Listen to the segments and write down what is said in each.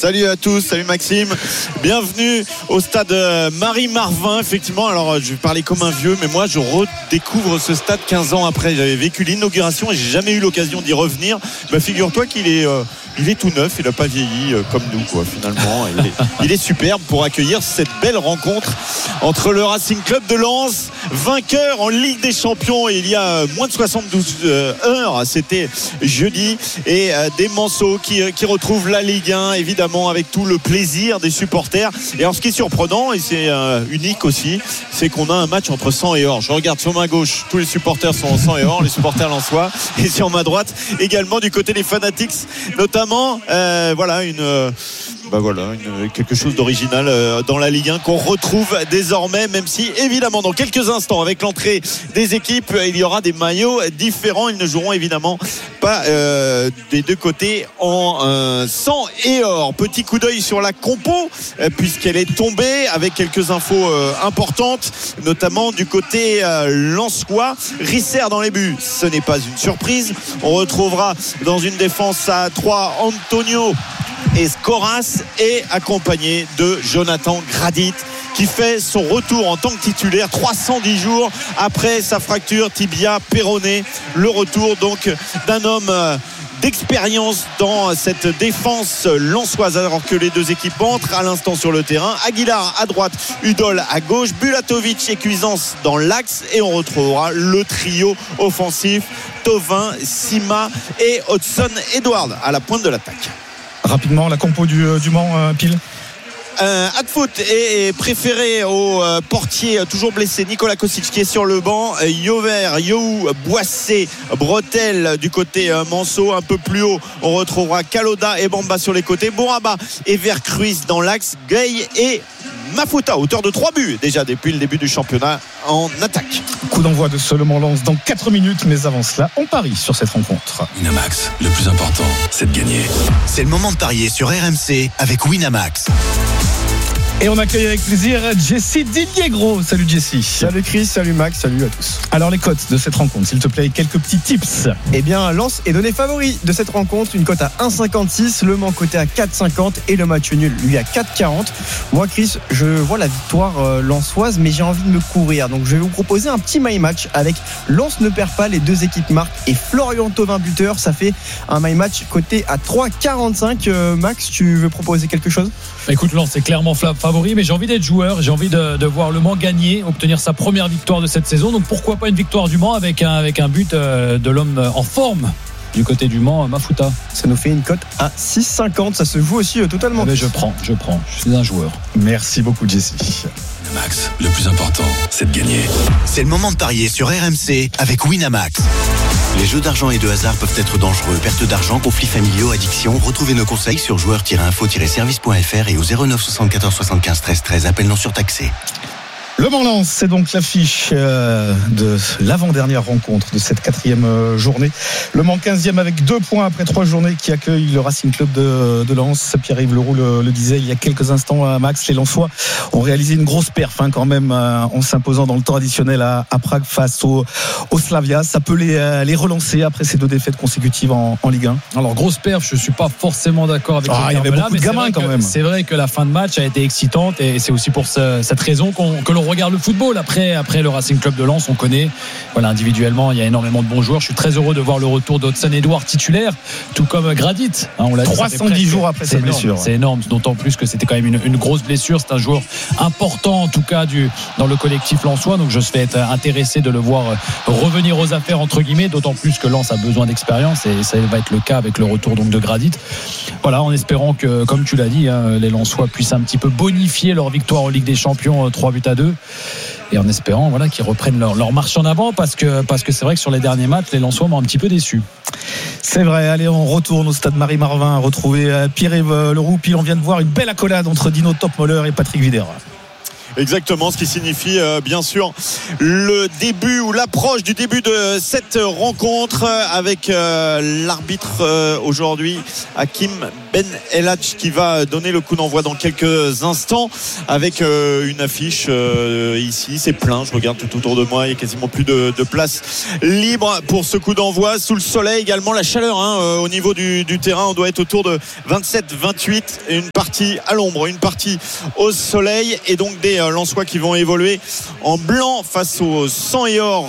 Salut à tous, salut Maxime. Bienvenue au stade Marie-Marvin. Effectivement, alors je vais parler comme un vieux, mais moi je redécouvre ce stade 15 ans après. J'avais vécu l'inauguration et j'ai jamais eu l'occasion d'y revenir. Figure-toi qu'il est tout neuf, il n'a pas vieilli comme nous quoi, finalement. Il est superbe pour accueillir cette belle rencontre entre le Racing Club de Lens, vainqueur en Ligue des Champions il y a moins de 72 heures, c'était jeudi, et des Manceaux qui retrouvent la Ligue 1 évidemment avec tout le plaisir des supporters. Et alors ce qui est surprenant et c'est unique aussi, c'est qu'on a un match entre sang et or. Je regarde sur ma gauche, tous les supporters sont en sang et or, les supporters lensois, et sur ma droite également du côté des Fanatics notamment quelque chose d'original dans la Ligue 1 qu'on retrouve désormais, même si évidemment dans quelques instants avec l'entrée des équipes il y aura des maillots différents. Ils ne joueront évidemment pas des deux côtés en sang et or. Petit coup d'œil sur la compo puisqu'elle est tombée avec quelques infos importantes, notamment du côté lensois. Risser dans les buts, ce n'est pas une surprise. On retrouvera dans une défense à 3 Antonio et Scoras, et accompagné de Jonathan Gradit qui fait son retour en tant que titulaire 310 jours après sa fracture tibia péroné. Le retour donc d'un homme d'expérience dans cette défense lensoise, alors que les deux équipes entrent à l'instant sur le terrain. Aguilar à droite, Udol à gauche, Bulatovic et Cuisance dans l'axe, et on retrouvera le trio offensif Thauvin, Sima et Hudson Edward à la pointe de l'attaque. Rapidement, la compo du Mans, Pile. Hadfoot est préféré au portier toujours blessé Nicolas Kosic qui est sur le banc. Yover, You, Boissé, Bretel du côté Manceau. Un peu plus haut on retrouvera Kaloda et Bamba sur les côtés, Bouraba et Vercruis dans l'axe, Gay et Mafuta, auteur de 3 buts déjà depuis le début du championnat en attaque. Coup d'envoi de ce Le Mans Lens dans 4 minutes, mais avant cela on parie sur cette rencontre. Winamax, le plus important c'est de gagner. C'est le moment de parier sur RMC avec Winamax. Et on accueille avec plaisir Jessie Diliegro. Salut Jessie. Salut Chris, salut Max, salut à tous. Alors les cotes de cette rencontre, s'il te plaît, quelques petits tips. Eh bien, Lens est donné favori de cette rencontre, une cote à 1,56, Le Mans coté à 4,50 et le match nul lui à 4,40. Moi Chris, je vois la victoire lensoise, mais j'ai envie de me courir, donc je vais vous proposer un petit my match avec Lens ne perd pas, les deux équipes marquent et Florian Thauvin buteur. Ça fait un my match coté à 3,45. Max, tu veux proposer quelque chose? Écoute, Lens est clairement favori, mais j'ai envie d'être joueur, j'ai envie de voir Le Mans gagner, obtenir sa première victoire de cette saison. Donc pourquoi pas une victoire du Mans avec un but de l'homme en forme du côté du Mans, Mafuta. Ça nous fait une cote à 6,50. Ça se joue aussi totalement. Mais je prends. Je suis un joueur. Merci beaucoup Jessie. Winamax, le plus important c'est de gagner. C'est le moment de parier sur RMC avec Winamax. Les jeux d'argent et de hasard peuvent être dangereux. Perte d'argent, conflits familiaux, addiction. Retrouvez nos conseils sur joueurs-info-service.fr et au 09 74 75 13 13. Appel non surtaxé. Le Mans Lens, c'est donc l'affiche de l'avant-dernière rencontre de cette 4e journée. Le Mans 15e avec 2 points après 3 journées qui accueille le Racing Club de Lens. Pierre-Yves Leroux le disait il y a quelques instants à Max. Les Lensois ont réalisé une grosse perf quand même en s'imposant dans le temps additionnel à Prague face au Slavia. Ça peut les relancer après ces 2 défaites consécutives en Ligue 1. Alors grosse perf, je ne suis pas forcément d'accord avec il y avait beaucoup de gamins quand même. C'est vrai que la fin de match a été excitante et c'est aussi pour cette raison que l'on regarde le football. Après le Racing Club de Lens, on connaît, individuellement il y a énormément de bons joueurs. Je suis très heureux de voir le retour d'Hudson Edward titulaire, tout comme Gradit, on l'a 310 jours après sa blessure. C'est énorme, d'autant plus que c'était quand même une grosse blessure. C'est un joueur important en tout cas dans le collectif lensois, donc je vais être intéressé de le voir revenir aux affaires entre guillemets, d'autant plus que Lens a besoin d'expérience et ça va être le cas avec le retour donc de Gradit. En espérant que, comme tu l'as dit, les Lensois puissent un petit peu bonifier leur victoire en Ligue des Champions 3-2 et en espérant qu'ils reprennent leur marche en avant parce que c'est vrai que sur les derniers matchs les Lensois m'ont un petit peu déçu. C'est vrai. Allez, on retourne au stade Marie-Marvin retrouver Pierre-Yves Leroux. Puis on vient de voir une belle accolade entre Dino Topmoller et Patrick Videra. Exactement, ce qui signifie bien sûr le début ou l'approche du début de cette rencontre avec l'arbitre aujourd'hui, Hakim Ben Elhadj qui va donner le coup d'envoi dans quelques instants avec une affiche ici, c'est plein, je regarde tout autour de moi, il y a quasiment plus de place libre pour ce coup d'envoi sous le soleil, également la chaleur au niveau du terrain, on doit être autour de 27-28, une partie à l'ombre, une partie au soleil, et donc des Lensois qui vont évoluer en blanc face au sang et or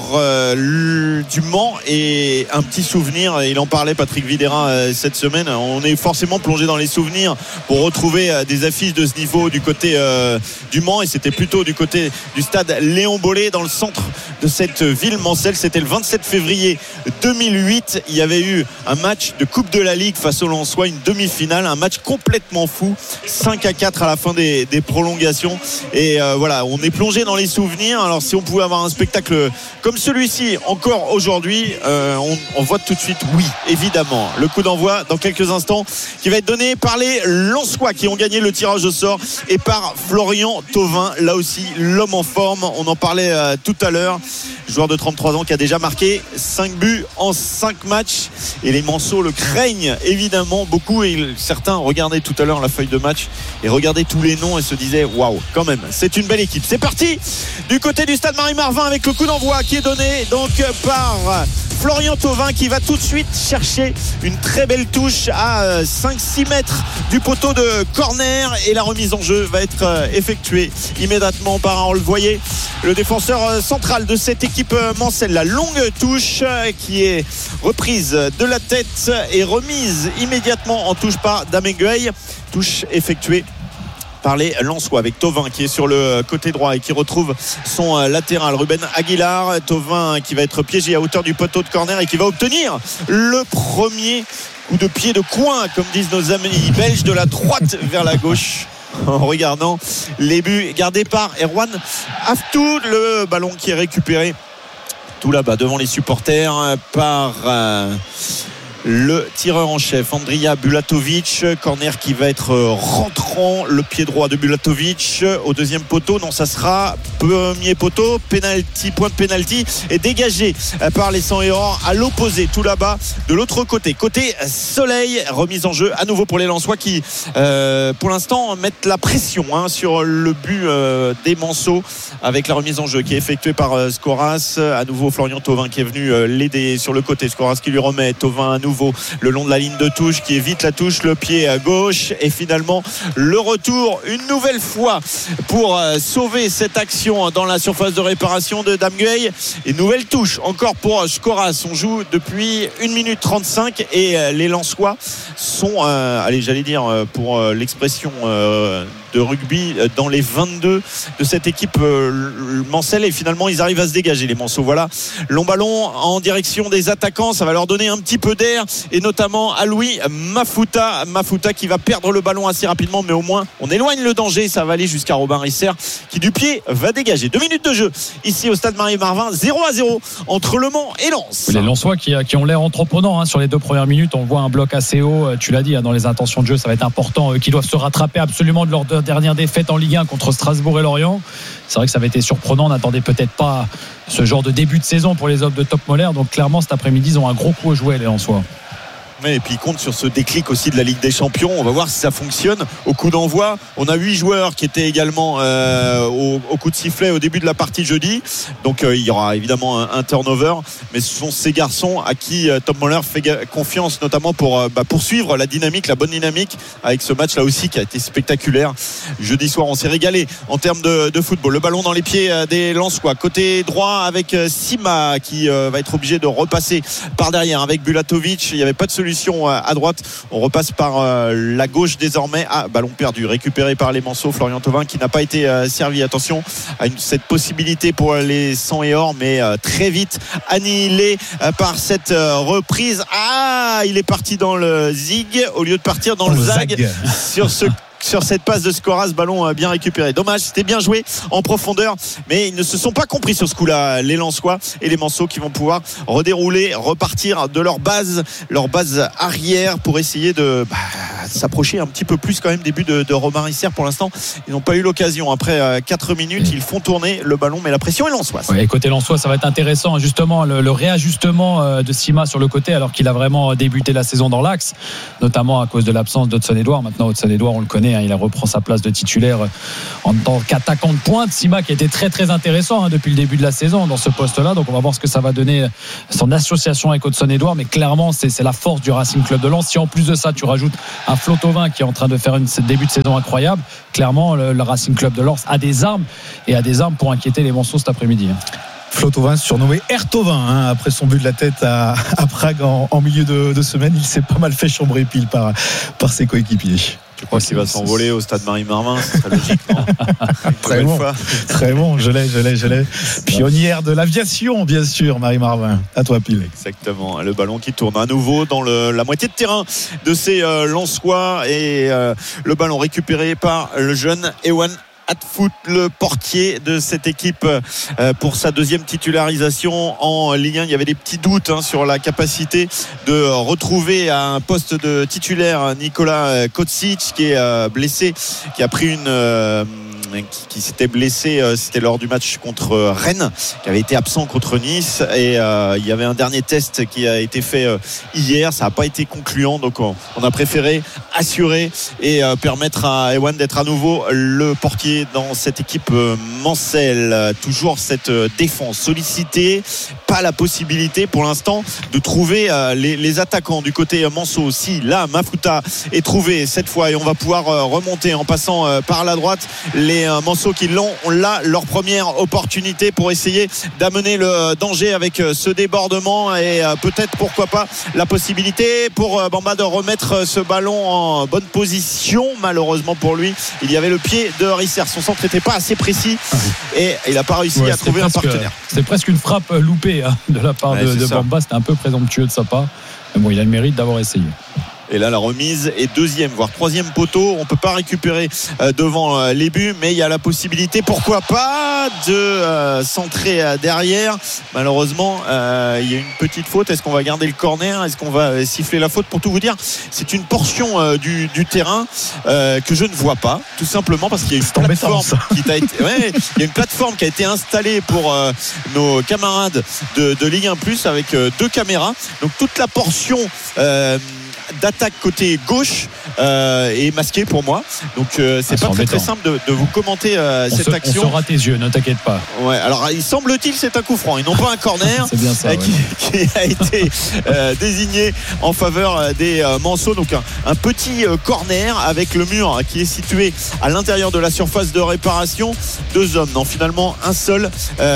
du Mans. Et un petit souvenir, il en parlait Patrick Videra cette semaine, on est forcément plongé dans les souvenirs pour retrouver des affiches de ce niveau du côté du Mans, et c'était plutôt du côté du stade Léon Bollé dans le centre de cette ville mancelle. C'était le 27 février 2008, il y avait eu un match de Coupe de la Ligue face au Lensois, une demi-finale, un match complètement fou, 5-4 à la fin des prolongations, et voilà, on est plongé dans les souvenirs. Alors si on pouvait avoir un spectacle comme celui-ci encore aujourd'hui, on vote tout de suite oui, évidemment. Le coup d'envoi dans quelques instants qui va être donné par les Lensois qui ont gagné le tirage au sort, et par Florian Thauvin, là aussi l'homme en forme, on en parlait tout à l'heure, joueur de 33 ans qui a déjà marqué 5 buts en 5 matchs, et les Manceaux le craignent évidemment beaucoup, et certains regardaient tout à l'heure la feuille de match et regardaient tous les noms et se disaient waouh, quand même c'est une belle équipe. C'est parti du côté du stade Marie-Marvin avec le coup d'envoi qui est donné donc par Florian Thauvin qui va tout de suite chercher une très belle touche à 5-6 mètres du poteau de corner, et la remise en jeu va être effectuée immédiatement par, on le voyait, le défenseur central de cette équipe mancelle. La longue touche qui est reprise de la tête et remise immédiatement en touche par Damegueil, touche effectuée par les Lensois avec Thauvin qui est sur le côté droit et qui retrouve son latéral Ruben Aguilar. Thauvin qui va être piégé à hauteur du poteau de corner et qui va obtenir le premier coup de pied de coin, comme disent nos amis belges, de la droite vers la gauche, en regardant les buts gardés par Erwan Aftout. Le ballon qui est récupéré tout là-bas devant les supporters par le tireur en chef Andrija Bulatovic. Corner qui va être rentrant, le pied droit de Bulatovic au deuxième poteau, non, ça sera premier poteau, penalty, point de penalty, et dégagé par les sang et or à l'opposé, tout là-bas de l'autre côté soleil. Remise en jeu à nouveau pour les Lensois qui pour l'instant mettent la pression sur le but des Manceaux, avec la remise en jeu qui est effectuée par Scoras. À nouveau Florian Thauvin qui est venu l'aider sur le côté, Scoras qui lui remet, Thauvin à nouveau le long de la ligne de touche qui évite la touche, le pied à gauche, et finalement le retour une nouvelle fois pour sauver cette action dans la surface de réparation de Damegueil. Et nouvelle touche encore pour Scoras. On joue depuis 1 minute 35 et les Lensois sont allez, j'allais dire pour l'expression de rugby, dans les 22 de cette équipe mancelle, et finalement ils arrivent à se dégager, les Manceaux. Voilà, long ballon en direction des attaquants, ça va leur donner un petit peu d'air, et notamment à Louis Mafuta qui va perdre le ballon assez rapidement, mais au moins on éloigne le danger. Ça va aller jusqu'à Robin Risser qui du pied va dégager. 2 minutes de jeu ici au stade Marie-Marvin, 0-0 entre Le Mans et Lens. Les Lensois qui ont l'air entreprenants sur les 2 premières minutes. On voit un bloc assez haut, tu l'as dit, dans les intentions de jeu, ça va être important, qui doivent se rattraper absolument de leur dernière défaite en Ligue 1 contre Strasbourg et Lorient. C'est vrai que ça avait été surprenant, on n'attendait peut-être pas ce genre de début de saison pour les hommes de Top Moller, donc clairement cet après-midi ils ont un gros coup à jouer, les Lensois. Et puis il compte sur ce déclic aussi de la Ligue des Champions. On va voir si ça fonctionne au coup d'envoi. On a 8 joueurs qui étaient également au coup de sifflet au début de la partie jeudi. Donc il y aura évidemment un turnover, mais ce sont ces garçons à qui Tom Moller fait confiance, notamment pour poursuivre la bonne dynamique avec ce match là aussi qui a été spectaculaire jeudi soir. On s'est régalé en termes de football. Le ballon dans les pieds des Lensois côté droit avec Sima qui va être obligé de repasser par derrière avec Bulatovic. Il n'y avait pas de solution à droite, on repasse par la gauche désormais. Ballon perdu, récupéré par les Manceaux. Florian Thauvin qui n'a pas été servi. Attention à cette possibilité pour les sang et or, mais très vite annihilé par cette reprise. Il est parti dans le zig au lieu de partir dans le zag sur ce sur cette passe de Scoras, ballon bien récupéré. Dommage, c'était bien joué en profondeur, mais ils ne se sont pas compris sur ce coup-là, les Lensois et les Manceaux, qui vont pouvoir redérouler, repartir de leur base arrière pour essayer de s'approcher un petit peu plus quand même des buts de Robin Risser. Pour l'instant, ils n'ont pas eu l'occasion. Après 4 minutes, ils font tourner le ballon, mais la pression est lensoise. Ouais, côté lensois, ça va être intéressant, justement, le réajustement de Sima sur le côté, alors qu'il a vraiment débuté la saison dans l'axe, notamment à cause de l'absence d'Hudson-Edouard. Maintenant, Hudson-Edouard, on le connaît, il reprend sa place de titulaire en tant qu'attaquant de pointe. Sima qui était très très intéressant depuis le début de la saison dans ce poste-là, donc on va voir ce que ça va donner, son association avec Hudson-Edouard, mais clairement c'est la force du Racing Club de Lens. Si en plus de ça tu rajoutes un Flotovin qui est en train de faire un début de saison incroyable, clairement le Racing Club de Lens a des armes pour inquiéter les Manceaux cet après-midi. Flotovin, surnommé Ertovin, après son but de la tête à Prague en milieu de semaine, il s'est pas mal fait chambrer pile par ses coéquipiers. Tu crois qu'il va s'envoler au stade Marie-Marvin? C'est très logique, non? Très bon, je l'ai. Pionnière de l'aviation, bien sûr, Marie-Marvin. À toi, pile. Exactement. Le ballon qui tourne à nouveau dans la moitié de terrain de ces Lensois, et le ballon récupéré par le jeune Ewan Atfoot, le portier de cette équipe, pour sa deuxième titularisation en Ligue 1. Il y avait des petits doutes sur la capacité de retrouver à un poste de titulaire Nikola Kocic, qui est blessé, qui a pris qui s'était blessé, c'était lors du match contre Rennes, qui avait été absent contre Nice, et il y avait un dernier test qui a été fait hier, ça n'a pas été concluant, donc on a préféré assurer et permettre à Ewan d'être à nouveau le portier dans cette équipe Mancel. Toujours cette défense sollicitée, pas la possibilité pour l'instant de trouver les attaquants du côté Manceau. Si là Mafuta est trouvé cette fois, et on va pouvoir remonter en passant par la droite, les Manceau qui l'ont là leur première opportunité pour essayer d'amener le danger avec ce débordement, et peut-être pourquoi pas la possibilité pour Bamba de remettre ce ballon en bonne position. Malheureusement pour lui, il y avait le pied de Risser, son centre n'était pas assez précis et il n'a pas réussi à trouver un partenaire. C'était presque une frappe loupée de la part de Bamba, c'était un peu présomptueux de sa part, mais bon, il a le mérite d'avoir essayé. Et là, la remise est deuxième, voire troisième poteau. On ne peut pas récupérer devant les buts, mais il y a la possibilité, pourquoi pas, de centrer derrière. Malheureusement, il y a une petite faute. Est-ce qu'on va garder le corner? Est-ce qu'on va siffler la faute? Pour tout vous dire, c'est une portion du terrain que je ne vois pas, tout simplement parce qu'il y a une plateforme il y a une plateforme qui a été installée pour nos camarades de Ligue 1+, avec 2 caméras. Donc toute la portion d'attaque côté gauche est masqué pour moi, donc c'est pas très simple de vous commenter cette action. On saura tes yeux, ne t'inquiète pas. Ouais, alors il semble-t-il c'est un coup franc, ils n'ont pas un corner. C'est bien ça, qui a été désigné en faveur des Manceaux, donc un petit corner avec le mur qui est situé à l'intérieur de la surface de réparation. 2 hommes, non, finalement un seul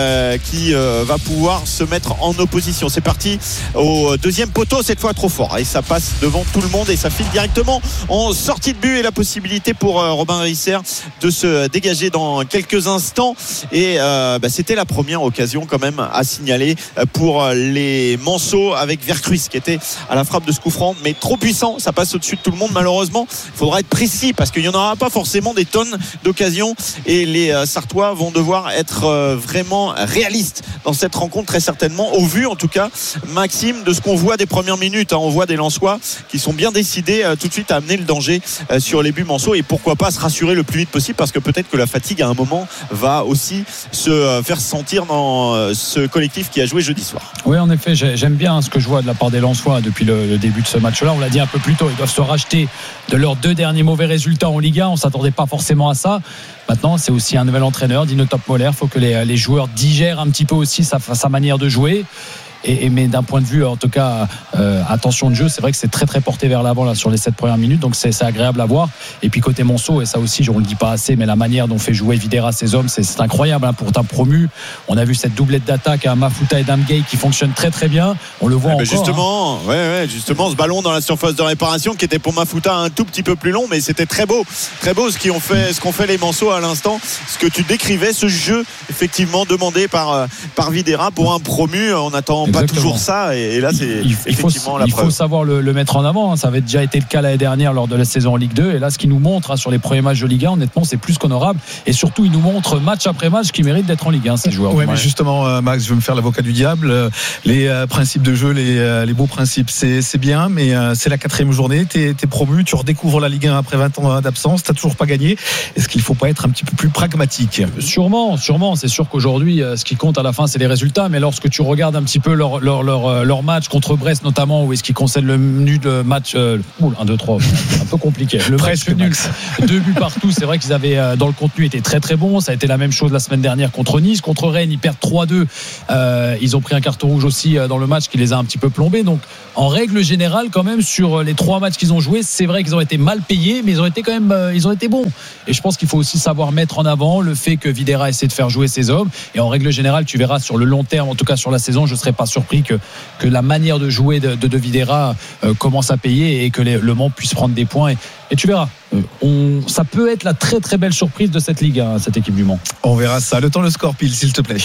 qui va pouvoir se mettre en opposition. C'est parti au deuxième poteau, cette fois trop fort, et ça passe devant tout le monde et ça file directement en sortie de but, et la possibilité pour Robin Risser de se dégager dans quelques instants, et c'était la première occasion quand même à signaler pour les Manceaux, avec Vercruis qui était à la frappe de ce coup franc, mais trop puissant, ça passe au-dessus de tout le monde. Malheureusement, il faudra être précis parce qu'il n'y en aura pas forcément des tonnes d'occasions, et les Sartois vont devoir être vraiment réalistes dans cette rencontre, très certainement, au vu en tout cas, Maxime, de ce qu'on voit des premières minutes. On voit des Lensois qui sont bien décidés tout de suite à amener le danger sur les buts Manceaux, et pourquoi pas se rassurer le plus vite possible, parce que peut-être que la fatigue à un moment va aussi se faire sentir dans ce collectif qui a joué jeudi soir. Oui, en effet, j'aime bien ce que je vois de la part des Lensois depuis le début de ce match-là. On l'a dit un peu plus tôt, ils doivent se racheter de leurs 2 derniers mauvais résultats en Ligue 1. On ne s'attendait pas forcément à ça. Maintenant, c'est aussi un nouvel entraîneur, Dino Topp-Moller. Il faut que les joueurs digèrent un petit peu aussi sa manière de jouer. Mais d'un point de vue, en tout cas, attention de jeu, c'est vrai que c'est très très porté vers l'avant là sur les 7 premières minutes, donc c'est agréable à voir. Et puis côté Manceau, et ça aussi on le dit pas assez, mais la manière dont fait jouer Videra ses hommes, c'est incroyable pour un promu. On a vu cette doublette d'attaque à Mafuta et Damgay qui fonctionne très très bien. On le voit encore. Justement, ce ballon dans la surface de réparation qui était pour Mafuta un tout petit peu plus long, mais c'était très beau ce qu'ont fait les Manceaux à l'instant, ce que tu décrivais, ce jeu effectivement demandé par Videra pour un promu. On attend pas toujours ça, et là c'est effectivement la preuve. Il faut savoir le mettre en avant. Ça avait déjà été le cas l'année dernière lors de la saison en Ligue 2, et là ce qu'il nous montre sur les premiers matchs de Ligue 1, honnêtement c'est plus qu'honorable, et surtout il nous montre match après match qu'ils méritent d'être en Ligue 1 ces joueurs. Ouais, mais justement Max, je veux me faire l'avocat du diable. Les principes de jeu, les beaux principes, c'est bien, mais c'est la 4e journée, t'es promu, tu redécouvres la Ligue 1 après 20 ans d'absence, t'as toujours pas gagné. Est-ce qu'il faut pas être un petit peu plus pragmatique? Sûrement. C'est sûr qu'aujourd'hui ce qui compte à la fin c'est les résultats, mais lorsque tu regardes un petit peu leur match contre Brest notamment, où est-ce qu'ils concèdent le nul de match 1, 2, 3, un peu compliqué, le match nul, 2 buts partout. C'est vrai qu'ils avaient dans le contenu été très très bon. Ça a été la même chose la semaine dernière contre Nice. Contre Rennes ils perdent 3-2, ils ont pris un carton rouge aussi dans le match qui les a un petit peu plombés. Donc en règle générale quand même sur les 3 matchs qu'ils ont joués, c'est vrai qu'ils ont été mal payés, mais ils ont été bons, et je pense qu'il faut aussi savoir mettre en avant le fait que Videra essaie de faire jouer ses hommes, et en règle générale tu verras sur le long terme, en tout cas sur la saison, je ne serais pas surpris que la manière de jouer de Videra commence à payer, et que le Mans puisse prendre des points, et tu verras, ça peut être la très très belle surprise de cette Ligue, cette équipe du Mans. On verra ça. Le temps, le score pile s'il te plaît.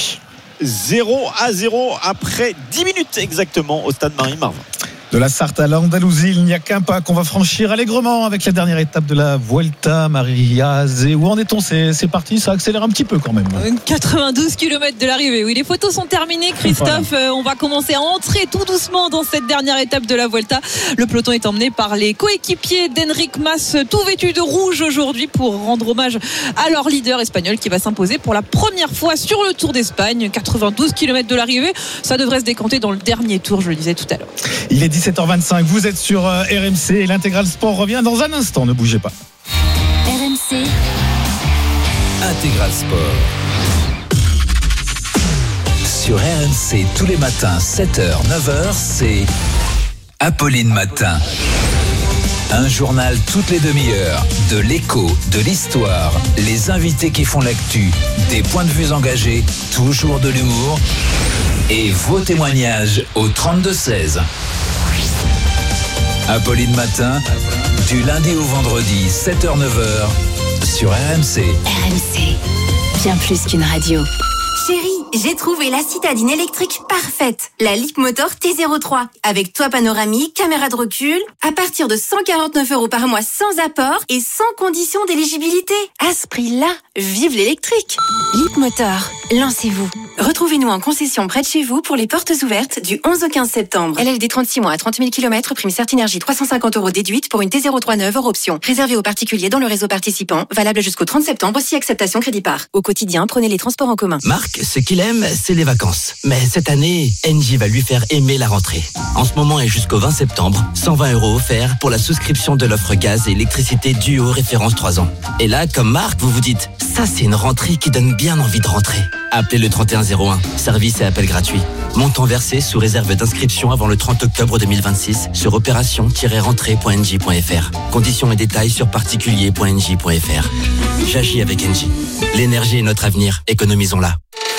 0-0 après 10 minutes exactement au stade Marie-Marvin. De la Sarthe à l'Andalousie, il n'y a qu'un pas qu'on va franchir allègrement avec la dernière étape de la Vuelta. Maria Zé, où en est-on? C'est parti, ça accélère un petit peu quand même. 92 km de l'arrivée. Oui, les photos sont terminées, Christophe. Voilà. On va commencer à entrer tout doucement dans cette dernière étape de la Vuelta. Le peloton est emmené par les coéquipiers d'Enric Mas, tout vêtus de rouge aujourd'hui pour rendre hommage à leur leader espagnol qui va s'imposer pour la première fois sur le Tour d'Espagne. 92 km de l'arrivée, ça devrait se décanter dans le dernier tour, je le disais tout à l'heure. Il est 17h25, vous êtes sur RMC et l'Intégral Sport revient dans un instant, ne bougez pas. RMC Intégral Sport. Sur RMC tous les matins 7h, 9h, c'est Apolline Matin. Un journal toutes les demi-heures, de l'écho, de l'histoire, les invités qui font l'actu, des points de vue engagés, toujours de l'humour et vos témoignages au 32-16. Apolline Matin, du lundi au vendredi, 7h-9h, sur RMC. RMC, bien plus qu'une radio. Chérie, j'ai trouvé la citadine électrique parfaite. La Leapmotor T03. Avec toit panoramique, caméra de recul. À partir de 149 € par mois sans apport et sans condition d'éligibilité. À ce prix-là, vive l'électrique. Leapmotor, lancez-vous. Retrouvez-nous en concession près de chez vous pour les portes ouvertes du 11 au 15 septembre. LLD 36 mois à 30 000 km, prime Certinergie 350 € déduite pour une T03 neuve hors option. Réservé aux particuliers dans le réseau participant. Valable jusqu'au 30 septembre, si acceptation crédit par. Au quotidien, prenez les transports en commun. Marc, ce qu'il aime, c'est les vacances. Mais cette année, Engie va lui faire aimer la rentrée. En ce moment et jusqu'au 20 septembre, 120 € offerts pour la souscription de l'offre gaz et électricité Duo référence 3 ans. Et là, comme Marc, vous vous dites, ça c'est une rentrée qui donne bien envie de rentrer. Appelez le 3101, service et appel gratuit. Montant versé sous réserve d'inscription avant le 30 octobre 2026 sur opération-rentrée.engie.fr. Conditions et détails sur particulier.engie.fr. J'agis avec Engie. L'énergie est notre avenir, économisons-la.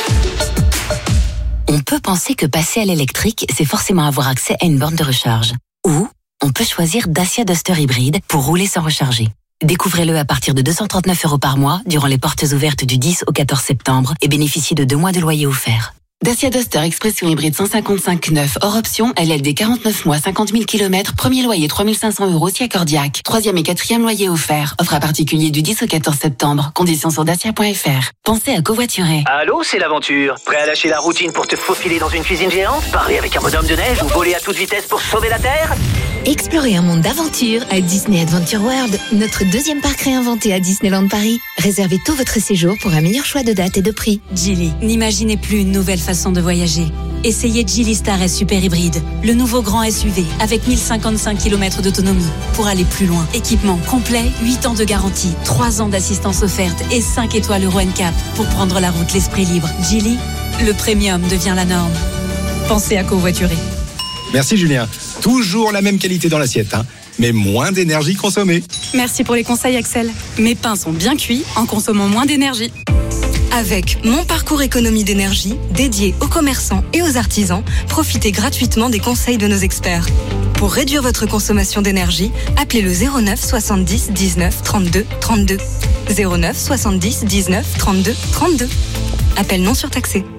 On peut penser que passer à l'électrique, c'est forcément avoir accès à une borne de recharge. Ou on peut choisir Dacia Duster hybride pour rouler sans recharger. Découvrez-le à partir de 239 € par mois durant les portes ouvertes du 10 au 14 septembre et bénéficiez de 2 mois de loyer offert. Dacia Duster Expression hybride 155 neuf hors option, LLD 49 mois, 50 000 km, premier loyer 3 500 € si accordiaque. 3e et 4e loyer offert. Offre à particulier du 10 au 14 septembre. Conditions sur dacia.fr. Pensez à covoiturer. Allô, c'est l'aventure. Prêt à lâcher la routine pour te faufiler dans une cuisine géante? Parler avec un bonhomme de neige ou voler à toute vitesse pour sauver la Terre? Explorez un monde d'aventure à Disney Adventure World, notre 2e parc réinventé à Disneyland Paris. Réservez tout votre séjour pour un meilleur choix de date et de prix. Geely, n'imaginez plus une nouvelle façon de voyager. Essayez Geely Star S Super Hybride, le nouveau grand SUV avec 1055 km d'autonomie pour aller plus loin. Équipement complet, 8 ans de garantie, 3 ans d'assistance offerte et 5 étoiles Euro NCAP pour prendre la route l'esprit libre. Geely, le premium devient la norme. Pensez à covoiturer. Merci Julien. Toujours la même qualité dans l'assiette, mais moins d'énergie consommée. Merci pour les conseils Axel. Mes pains sont bien cuits en consommant moins d'énergie. Avec Mon Parcours Économie d'énergie, dédié aux commerçants et aux artisans, profitez gratuitement des conseils de nos experts. Pour réduire votre consommation d'énergie, appelez le 09 70 19 32 32. 09 70 19 32 32. Appel non surtaxé.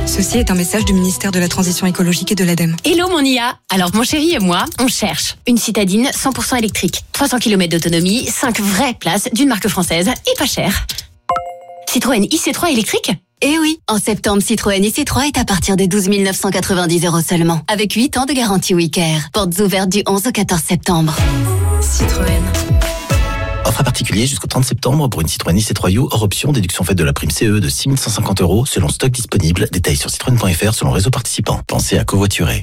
Ceci est un message du ministère de la Transition écologique et de l'ADEME. Hello mon IA. Alors mon chéri et moi, on cherche une citadine 100% électrique. 300 km d'autonomie, 5 vraies places d'une marque française et pas cher. Citroën IC3 électrique ? Eh oui, en septembre, Citroën IC3 est à partir de 12 990 € seulement, avec 8 ans de garantie WeCare. Portes ouvertes du 11 au 14 septembre. Citroën. Offre à particulier jusqu'au 30 septembre pour une Citroën IC3 You hors option, déduction faite de la prime CE de 6 150 € selon stock disponible. Détails sur citroën.fr selon réseau participant. Pensez à covoiturer.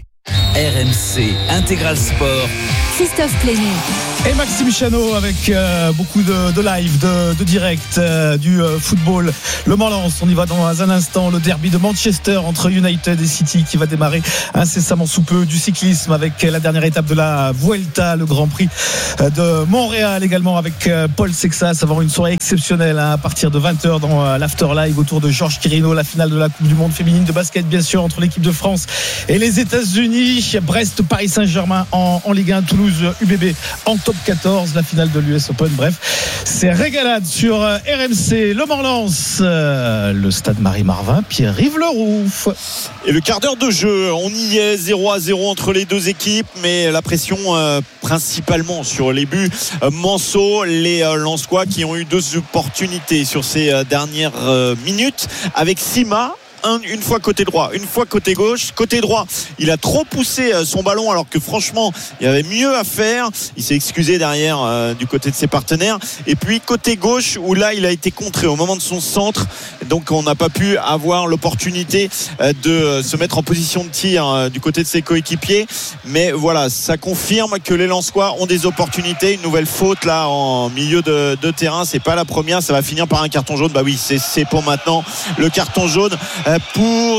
RMC Intégral Sport. Christophe Plénier. Et Maxime Chanot avec beaucoup de live, de direct, du football. Le Mans-Lens, on y va dans un instant. Le derby de Manchester entre United et City qui va démarrer incessamment sous peu. Du cyclisme avec la dernière étape de la Vuelta, le Grand Prix de Montréal également avec Paul Sexas. Avoir une soirée exceptionnelle à partir de 20h dans l'After Live autour de Georges Quirino. La finale de la Coupe du Monde féminine de basket bien sûr entre l'équipe de France et les États-Unis. Brest, Paris Saint-Germain en Ligue 1, Toulouse, UBB en top 14, la finale de l'US Open. Bref, c'est régalade sur RMC. Le Mans-Lens, le stade Marie-Marvin, Pierre-Yves Leroux. Et le quart d'heure de jeu, on y est, 0-0 entre les deux équipes, mais la pression principalement sur les buts Manceau, les Lensois qui ont eu 2 opportunités sur ces dernières minutes avec Sima. Une fois côté droit, une fois côté gauche. Côté droit, il a trop poussé son ballon alors que franchement il y avait mieux à faire. Il s'est excusé derrière du côté de ses partenaires. Et puis côté gauche où là il a été contré au moment de son centre, donc on n'a pas pu avoir l'opportunité de se mettre en position de tir du côté de ses coéquipiers. Mais voilà, ça confirme que les Lensois ont des opportunités. Une nouvelle faute là en milieu de terrain, c'est pas la première, ça va finir par un carton jaune. Bah oui, c'est pour maintenant le carton jaune pour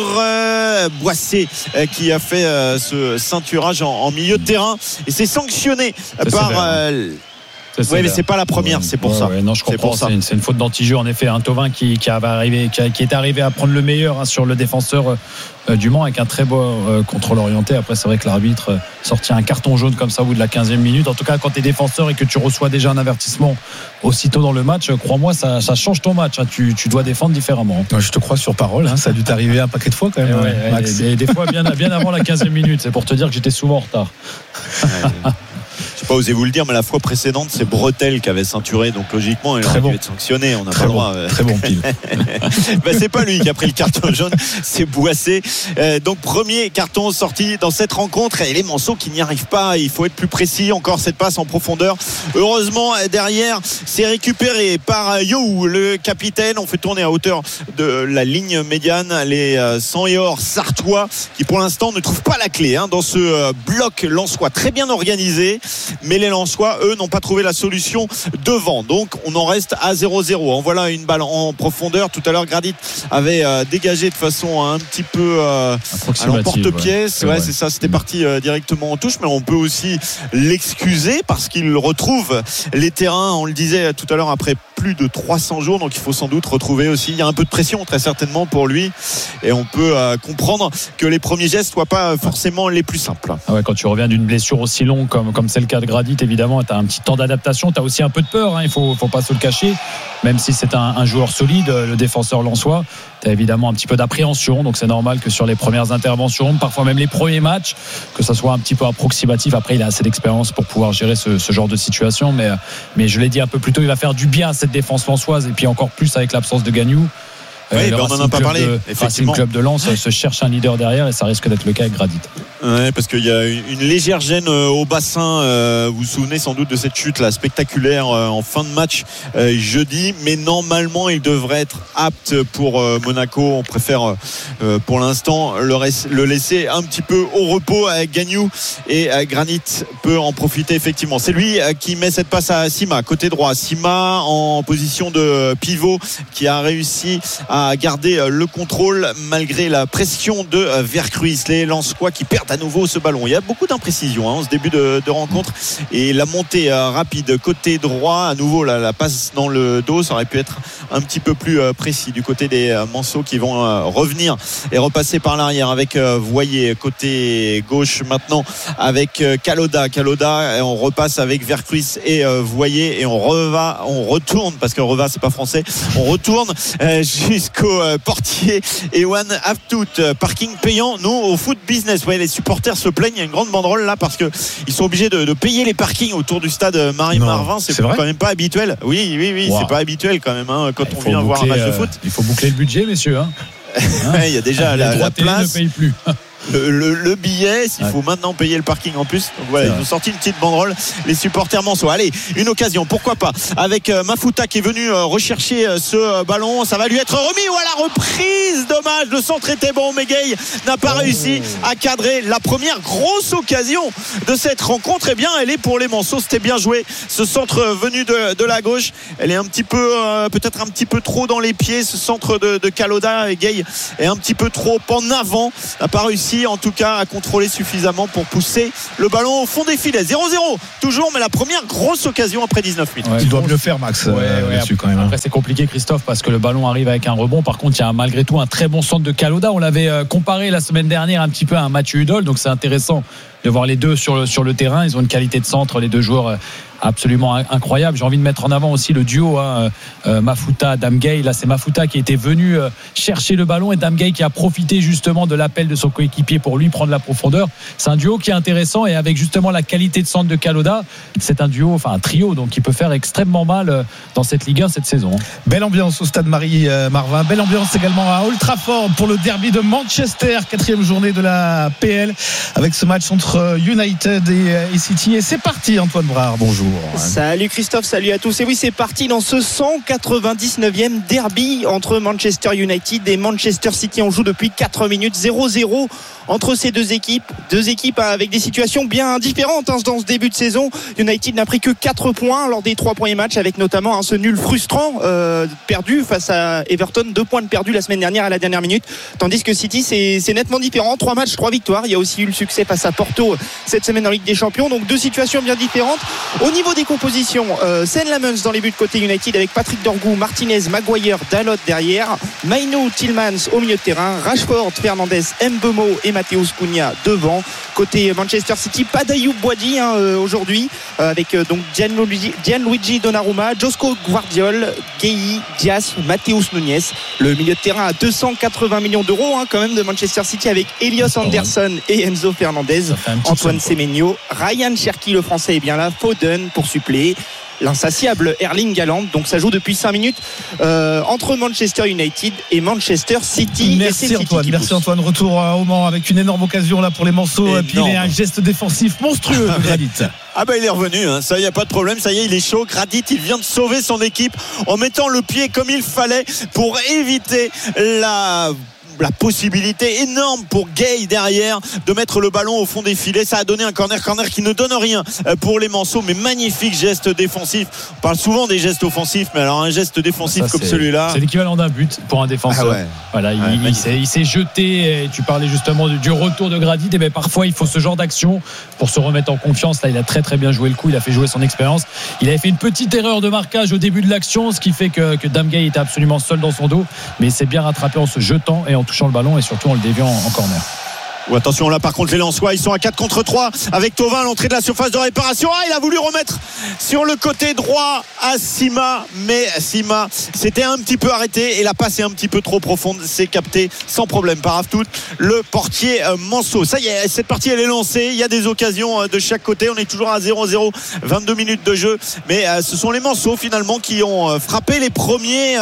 Boissé qui a fait ce ceinturage en milieu de terrain et c'est sanctionné par oui, mais c'est pas la première, c'est pour ça. Ouais, non, je comprends. C'est une faute d'anti-jeu en effet. Un Thauvin qui est arrivé à prendre le meilleur sur le défenseur du Mans avec un très beau contrôle orienté. Après, c'est vrai que l'arbitre sortit un carton jaune comme ça au bout de la 15e minute. En tout cas, quand tu es défenseur et que tu reçois déjà un avertissement aussitôt dans le match, crois-moi, ça change ton match. Tu dois défendre différemment. Je te crois sur parole. Ça a dû t'arriver un paquet de fois quand même, Max. Et des fois, bien avant la 15e minute. C'est pour te dire que j'étais souvent en retard. Je n'ai pas osé vous le dire, mais la fois précédente, c'est Bretel qui avait ceinturé, donc logiquement, il aurait dû être sanctionné. On n'a pas le droit. Très bon pile. C'est pas lui qui a pris le carton jaune, c'est Boissé. Donc premier carton sorti dans cette rencontre et les Manceaux qui n'y arrivent pas. Il faut être plus précis. Encore cette passe en profondeur. Heureusement derrière, c'est récupéré par You, le capitaine. On fait tourner à hauteur de la ligne médiane les 100 et or sartois qui pour l'instant ne trouvent pas la clé dans ce bloc lensois très bien organisé. Mais les Lensois, eux, n'ont pas trouvé la solution devant. Donc, on en reste à 0-0. En voilà une balle en profondeur. Tout à l'heure, Gradit avait dégagé de façon un petit peu à l'emporte-pièce. Ouais, c'est ça. C'était parti directement en touche. Mais on peut aussi l'excuser parce qu'il retrouve les terrains, on le disait tout à l'heure, après plus de 300 jours. Donc, il faut sans doute retrouver aussi. Il y a un peu de pression, très certainement, pour lui. Et on peut comprendre que les premiers gestes ne soient pas forcément les plus simples. Ah ouais, quand tu reviens d'une blessure aussi longue comme c'est le cas de Gradit, évidemment, tu as un petit temps d'adaptation, tu as aussi un peu de peur, il faut pas se le cacher, même si c'est un joueur solide, le défenseur lensois, tu as évidemment un petit peu d'appréhension, donc c'est normal que sur les premières interventions, parfois même les premiers matchs, que ça soit un petit peu approximatif. Après, il a assez d'expérience pour pouvoir gérer ce genre de situation, mais je l'ai dit un peu plus tôt, il va faire du bien à cette défense lensoise, et puis encore plus avec l'absence de Gagnou. Oui, on n'en a pas parlé. Effectivement, le club de Lens se cherche un leader derrière et ça risque d'être le cas avec Gradit. Ouais, parce qu'il y a une légère gêne au bassin. Vous vous souvenez sans doute de cette chute là spectaculaire en fin de match jeudi, mais normalement il devrait être apte pour Monaco. On préfère pour l'instant le laisser un petit peu au repos avec Gagnou et Granit peut en profiter effectivement. C'est lui qui met cette passe à Sima côté droit. Sima en position de pivot qui a réussi à garder le contrôle malgré la pression de Vercruis. Les Lensois qui perdent à à nouveau ce ballon. Il y a beaucoup d'imprécisions en ce début de rencontre, et la montée rapide côté droit, à nouveau la passe dans le dos, ça aurait pu être un petit peu plus précis du côté des Manceaux qui vont revenir et repasser par l'arrière avec Voyer côté gauche maintenant avec Kaloda, et on repasse avec Vercruis et Voyer, et on retourne parce que Reva c'est pas français, on retourne jusqu'au portier Ewan Aftout. Parking payant, nous au foot business. Ouais, les supporters se plaignent, il y a une grande banderole là parce que ils sont obligés de payer les parkings autour du stade Marie-Marvin. C'est quand même pas habituel. Oui, wow. C'est pas habituel quand même quand on vient voir un match de foot. Il faut boucler le budget, messieurs. Il y a déjà la place. Ne paye plus. Le billet, s'il faut maintenant payer le parking en plus. Donc voilà, ils ont sorti une petite banderole, les supporters manceaux. Allez, une occasion, pourquoi pas, avec Mafuta qui est venu rechercher ce ballon. Ça va lui être remis, ou à la reprise. Dommage, le centre était bon, mais Gay n'a pas réussi à cadrer la première grosse occasion de cette rencontre. Eh bien, elle est pour les Manceaux. C'était bien joué, ce centre venu de la gauche. Elle est un petit peu, peut-être un petit peu trop dans les pieds, ce centre de Kaloda, et Gay est un petit peu trop en avant. N'a pas réussi en tout cas à contrôler suffisamment pour pousser le ballon au fond des filets. 0-0 toujours, mais la première grosse occasion après 19 minutes. Il doit mieux faire, Max, là-dessus quand même. Après c'est compliqué, Christophe, parce que le ballon arrive avec un rebond. Par contre il y a malgré tout un très bon centre de Kaloda. On l'avait comparé la semaine dernière un petit peu à un Mathieu Hudol, donc c'est intéressant de voir les deux sur le terrain. Ils ont une qualité de centre, les deux joueurs absolument incroyable. J'ai envie de mettre en avant aussi le duo Mafuta, Damgay. Là c'est Mafuta qui était venu chercher le ballon, et Damgay qui a profité justement de l'appel de son coéquipier pour lui prendre la profondeur. C'est un duo qui est intéressant, et avec justement la qualité de centre de Kaloda, c'est un duo, enfin un trio, donc qui peut faire extrêmement mal dans cette Ligue 1 cette saison. Belle ambiance au stade Marie-Marvin, belle ambiance également à Old Trafford pour le derby de Manchester, 4e journée de la PL, avec ce match entre United et City. Et c'est parti, Antoine Brard, bonjour. Salut Christophe, salut à tous. Et oui, c'est parti dans ce 199e derby entre Manchester United et Manchester City. On joue depuis 4 minutes, 0-0 entre ces deux équipes avec des situations bien différentes dans ce début de saison. United n'a pris que 4 points lors des 3 premiers matchs, avec notamment ce nul frustrant perdu face à Everton, 2 points de perdu la semaine dernière à la dernière minute, tandis que City c'est nettement différent, 3 matchs, 3 victoires. Il y a aussi eu le succès face à Porto cette semaine en Ligue des Champions, donc 2 situations bien différentes. Au niveau des compositions, Sean Lamens dans les buts côté United, avec Patrick Dorgu, Martinez, Maguire, Dalot derrière, Mainu, Tillmans au milieu de terrain, Rashford, Fernandes, Mbeumo et Matheus Cunha devant. Côté Manchester City, pas d'Ayoub Boadi aujourd'hui, avec donc Gianluigi Donnarumma, Josko Gvardiol, Gueye, Diaz, Matheus Nunes. Le milieu de terrain à 280 millions d'euros quand même de Manchester City, avec Elios Anderson et Enzo Fernandez, Antoine Semenyo, Ryan Cherki le français est bien là, Foden pour suppléer l'insatiable Erling Haaland. Donc ça joue depuis 5 minutes entre Manchester United et Manchester City. Merci Antoine. Retour au Mans avec une énorme occasion là pour les Manceaux, et puis il y a un geste défensif monstrueux de Gradit. Il est revenu, ça y a pas de problème, ça y est, il est chaud. Gradit, il vient de sauver son équipe en mettant le pied comme il fallait pour éviter la possibilité énorme pour Gay derrière de mettre le ballon au fond des filets. Ça a donné un corner qui ne donne rien pour les Manceaux, mais magnifique geste défensif. On parle souvent des gestes offensifs, mais alors un geste défensif comme celui-là, c'est l'équivalent d'un but pour un défenseur. Voilà, il s'est jeté, et tu parlais justement du retour de Gradit, et parfois il faut ce genre d'action pour se remettre en confiance. Là il a très très bien joué le coup, il a fait jouer son expérience. Il avait fait une petite erreur de marquage au début de l'action, ce qui fait que Damgay était absolument seul dans son dos, mais il s'est bien rattrapé en se jetant et en touchant le ballon, et surtout en le déviant en corner. Attention là, par contre les Lensois ils sont à 4 contre 3 avec Thauvin à l'entrée de la surface de réparation. Il a voulu remettre sur le côté droit à Sima, mais Sima s'était un petit peu arrêté et la passe est un petit peu trop profonde. C'est capté sans problème par Aftout, le portier Manceaux. Ça y est, cette partie elle est lancée, il y a des occasions de chaque côté. On est toujours à 0-0, 22 minutes de jeu, mais ce sont les Manceaux finalement qui ont frappé les premiers,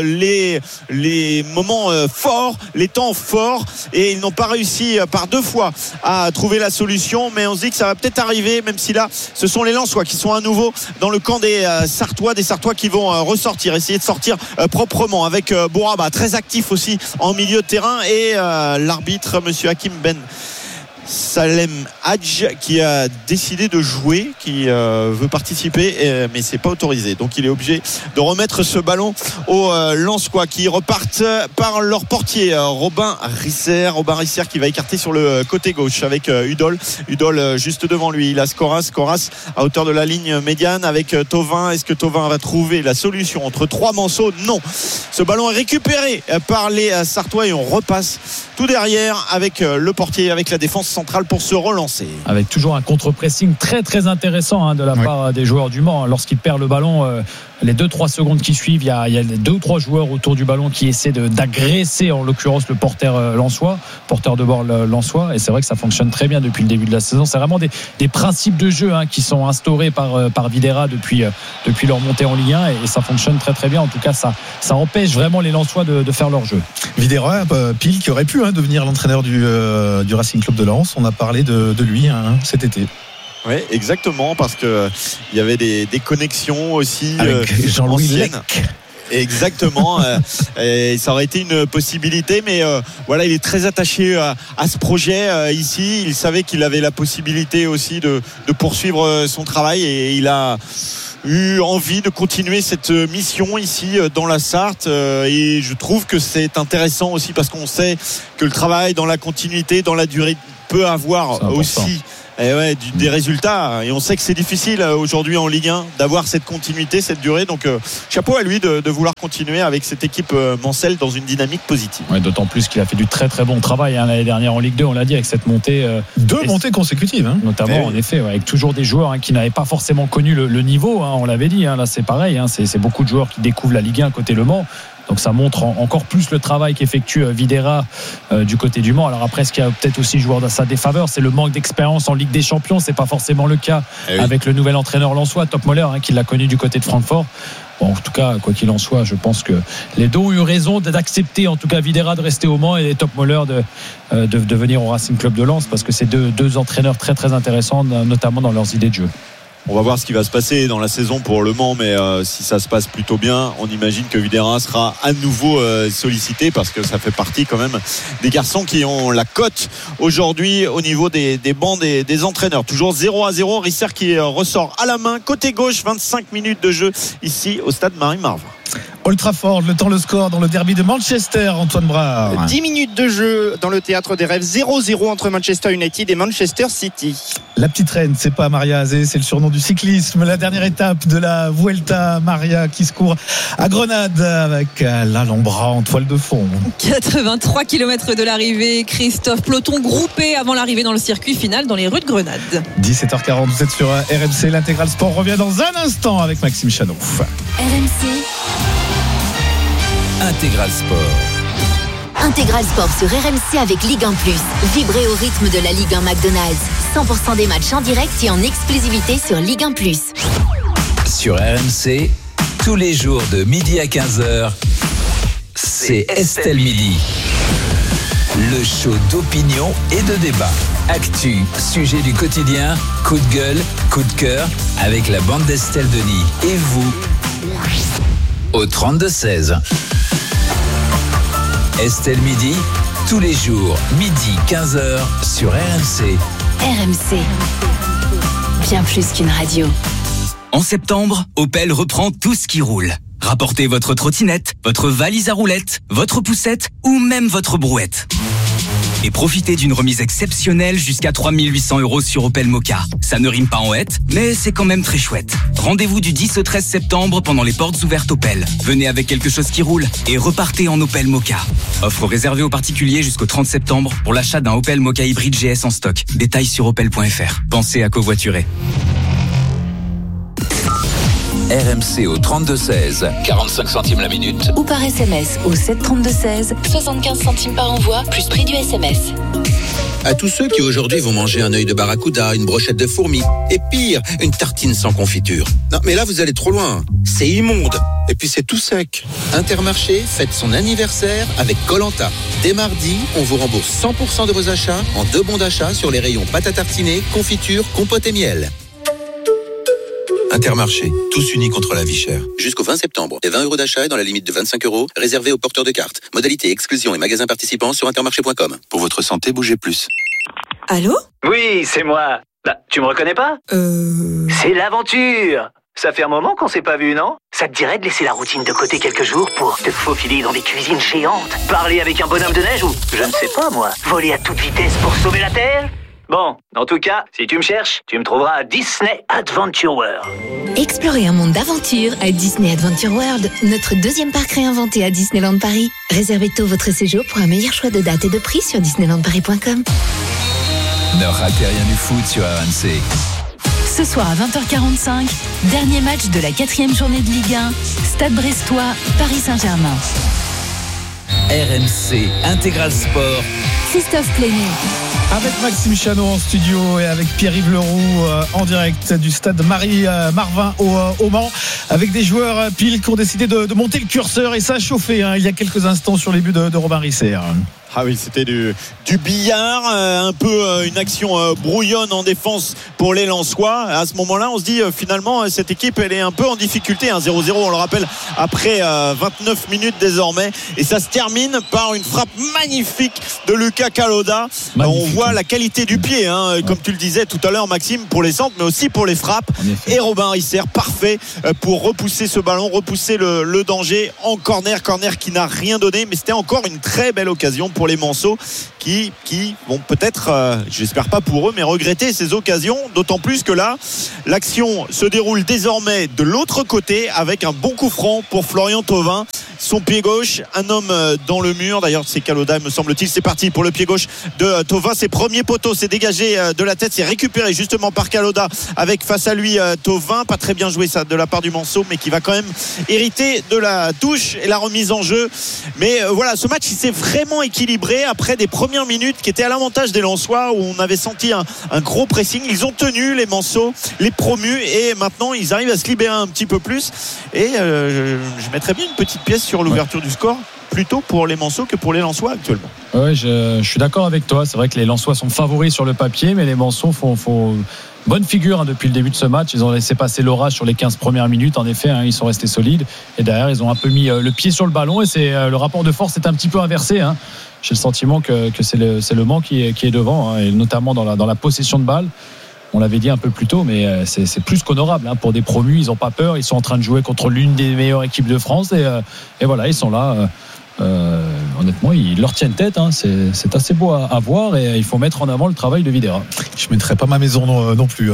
les moments forts, les temps forts, et ils n'ont pas réussi par 2 fois à trouver la solution, mais on se dit que ça va peut-être arriver, même si là ce sont les Lensois qui sont à nouveau dans le camp des Sartois qui vont ressortir, essayer de sortir proprement, avec Bouraba très actif aussi en milieu de terrain, et l'arbitre monsieur Hakim Ben Salem Hadj qui a décidé de jouer, qui veut participer, mais c'est pas autorisé. Donc il est obligé de remettre ce ballon aux Lensois qui repartent par leur portier Robin Risser qui va écarter sur le côté gauche avec Udol juste devant lui. Il a Skoras à hauteur de la ligne médiane avec Thauvin. Est-ce que Thauvin va trouver la solution entre trois manceaux? Non. Ce ballon est récupéré par les Sartois et on repasse tout derrière avec le portier, avec la défense centrale pour se relancer. Avec toujours un contre-pressing très très intéressant de la part des joueurs du Mans. Lorsqu'ils perdent le ballon, les 2-3 secondes qui suivent, il y a 2 ou 3 joueurs autour du ballon qui essaient d'agresser en l'occurrence le porteur de bord lensois, et c'est vrai que ça fonctionne très bien depuis le début de la saison. C'est vraiment des principes de jeu qui sont instaurés par Videra depuis leur montée en Ligue 1 et ça fonctionne très très bien. En tout cas ça empêche vraiment les Lensois de faire leur jeu. Videra, pile qui aurait pu devenir l'entraîneur du Racing Club de Lens. On a parlé de lui cet été. Oui, exactement, parce que il y avait des connexions aussi avec Jean-Louis Lec. Exactement, et ça aurait été une possibilité, mais voilà, il est très attaché à ce projet ici. Il savait qu'il avait la possibilité aussi de poursuivre son travail et il a eu envie de continuer cette mission ici dans la Sarthe, et je trouve que c'est intéressant aussi parce qu'on sait que le travail dans la continuité, dans la durée peut avoir aussi des résultats, et on sait que c'est difficile aujourd'hui en Ligue 1 d'avoir cette continuité, cette durée, donc chapeau à lui de vouloir continuer avec cette équipe mancelle dans une dynamique positive. D'autant plus qu'il a fait du très très bon travail l'année dernière en Ligue 2, on l'a dit, avec cette montée, 2 montées consécutives notamment en effet, avec toujours des joueurs qui n'avaient pas forcément connu le niveau, on l'avait dit, là c'est pareil, c'est beaucoup de joueurs qui découvrent la Ligue 1 côté Le Mans. Donc ça montre encore plus le travail qu'effectue Videra du côté du Mans. Alors après, ce qui a peut-être aussi joué dans sa défaveur, c'est le manque d'expérience en Ligue des Champions. C'est pas forcément le cas avec le nouvel entraîneur lensois, Topmoller, qui l'a connu du côté de Francfort. Bon, en tout cas, quoi qu'il en soit, je pense que les deux ont eu raison d'accepter, en tout cas Videra, de rester au Mans, et les Topmoller de venir au Racing Club de Lens, parce que c'est deux entraîneurs très très intéressants, notamment dans leurs idées de jeu. On va voir ce qui va se passer dans la saison pour Le Mans, mais si ça se passe plutôt bien, on imagine que Videra sera à nouveau sollicité, parce que ça fait partie quand même des garçons qui ont la cote aujourd'hui au niveau des bancs des entraîneurs. Toujours 0-0, Risser qui ressort à la main côté gauche, 25 minutes de jeu ici au stade Marie-Marvin. Old Trafford, le score dans le derby de Manchester, Antoine Brard. 10 minutes de jeu dans le théâtre des rêves, 0-0 entre Manchester United et Manchester City. La petite reine, c'est pas Maria Azé, c'est le surnom du cyclisme. La dernière étape de la Vuelta, Maria qui se court à Grenade avec l'Alhambra en toile de fond. 83 km de l'arrivée, Christophe, peloton groupé avant l'arrivée dans le circuit final dans les rues de Grenade. 17h40, vous êtes sur RMC, l'Intégral Sport revient dans un instant avec Maxime Chanouf. RMC Intégral Sport. Intégral Sport sur RMC avec Ligue 1+. Vibrez au rythme de la Ligue 1 McDonald's. 100% des matchs en direct et en exclusivité sur Ligue 1+. Sur RMC, tous les jours de midi à 15h, c'est Estelle Midi. Le show d'opinion et de débat. Actu, sujet du quotidien, coup de gueule, coup de cœur, avec la bande d'Estelle Denis. Et vous, au 32-16. Estelle Midi, tous les jours, midi 15h sur RMC. RMC, bien plus qu'une radio. En septembre, Opel reprend tout ce qui roule. Rapportez votre trottinette, votre valise à roulettes, votre poussette ou même votre brouette. Et profitez d'une remise exceptionnelle jusqu'à 3 800 € sur Opel Mokka. Ça ne rime pas en hête, mais c'est quand même très chouette. Rendez-vous du 10 au 13 septembre pendant les portes ouvertes Opel. Venez avec quelque chose qui roule et repartez en Opel Mokka. Offre réservée aux particuliers jusqu'au 30 septembre pour l'achat d'un Opel Mokka hybride GS en stock. Détails sur opel.fr. Pensez à covoiturer. RMC au 32-16, 45 centimes la minute. Ou par SMS au 732-16, 75 centimes par envoi, plus prix du SMS. À tous ceux qui aujourd'hui vont manger un œil de barracuda, une brochette de fourmis, et pire, une tartine sans confiture. Non, mais là, vous allez trop loin. C'est immonde. Et puis, c'est tout sec. Intermarché fête son anniversaire avec Koh-Lanta. Dès mardi, on vous rembourse 100% de vos achats en 2 bons d'achat sur les rayons pâte à tartiner, confiture, compote et miel. Intermarché, tous unis contre la vie chère. Jusqu'au 20 septembre, les 20 € d'achat et dans la limite de 25 € réservés aux porteurs de cartes. Modalité, exclusion et magasins participants sur intermarché.com. Pour votre santé, bougez plus. Allô ? Oui, c'est moi. Bah, tu me reconnais pas ? C'est l'aventure. Ça fait un moment qu'on s'est pas vu, non ? Ça te dirait de laisser la routine de côté quelques jours pour te faufiler dans des cuisines géantes, parler avec un bonhomme de neige ou, je ne sais pas moi, voler à toute vitesse pour sauver la Terre ? Bon, en tout cas, si tu me cherches, tu me trouveras à Disney Adventure World. Explorez un monde d'aventure à Disney Adventure World, notre deuxième parc réinventé à Disneyland Paris. Réservez tôt votre séjour pour un meilleur choix de date et de prix sur disneylandparis.com. Ne ratez rien du foot sur RMC. Ce soir à 20h45, dernier match de la 4e journée de Ligue 1, Stade Brestois, Paris Saint-Germain. RMC Intégral Sport. Christophe Plénier. Avec Maxime Chanot en studio et avec Pierre-Yves Leroux en direct du stade Marie-Marvin au Mans, avec des joueurs pile qui ont décidé de monter le curseur, et ça a chauffé il y a quelques instants sur les buts de Robin Risser. Ah oui, c'était du billard, un peu une action brouillonne en défense pour les Lensois. À ce moment-là, on se dit finalement cette équipe elle est un peu en difficulté, 1-0-0, on le rappelle, après 29 minutes désormais, et ça se termine par une frappe magnifique de Lucas Kalota. On voit la qualité du pied, comme tu le disais tout à l'heure Maxime, pour les centres mais aussi pour les frappes, et Robin Risser parfait pour repousser ce ballon, repousser le danger en corner qui n'a rien donné, mais c'était encore une très belle occasion pour les Manceaux qui vont peut-être, j'espère pas pour eux, mais regretter ces occasions, d'autant plus que là l'action se déroule désormais de l'autre côté avec un bon coup franc pour Florian Thauvin, son pied gauche, un homme dans le mur, d'ailleurs c'est Kalota me semble-t-il. C'est parti pour le pied gauche de Thauvin, ses premiers poteaux, c'est dégagé de la tête, c'est récupéré justement par Kalota avec face à lui Thauvin, pas très bien joué ça de la part du Manceau, mais qui va quand même hériter de la touche et la remise en jeu. Mais voilà, ce match il s'est vraiment équilibré après des premières minutes qui étaient à l'avantage des Lensois, où on avait senti un gros pressing. Ils ont tenu les Manceaux, les promus, et maintenant ils arrivent à se libérer un petit peu plus, et je mettrais bien une petite pièce sur l'ouverture du score, plutôt pour les Manceaux que pour les Lensois actuellement. Oui, je suis d'accord avec toi. C'est vrai que les Lensois sont favoris sur le papier, mais les Manceaux font bonne figure depuis le début de ce match. Ils ont laissé passer l'orage sur les 15 premières minutes. En effet, ils sont restés solides, et derrière ils ont un peu mis le pied sur le ballon, et c'est le rapport de force est un petit peu inversé. J'ai le sentiment que c'est le Mans qui est devant, et notamment dans la possession de balle. On l'avait dit un peu plus tôt, mais c'est plus qu'honorable pour des promus. Ils n'ont pas peur, ils sont en train de jouer contre l'une des meilleures équipes de France, et voilà, ils sont là. Honnêtement, ils leur tiennent tête, c'est assez beau à voir, et il faut mettre en avant le travail de Videra. Je ne mettrai pas ma maison non plus,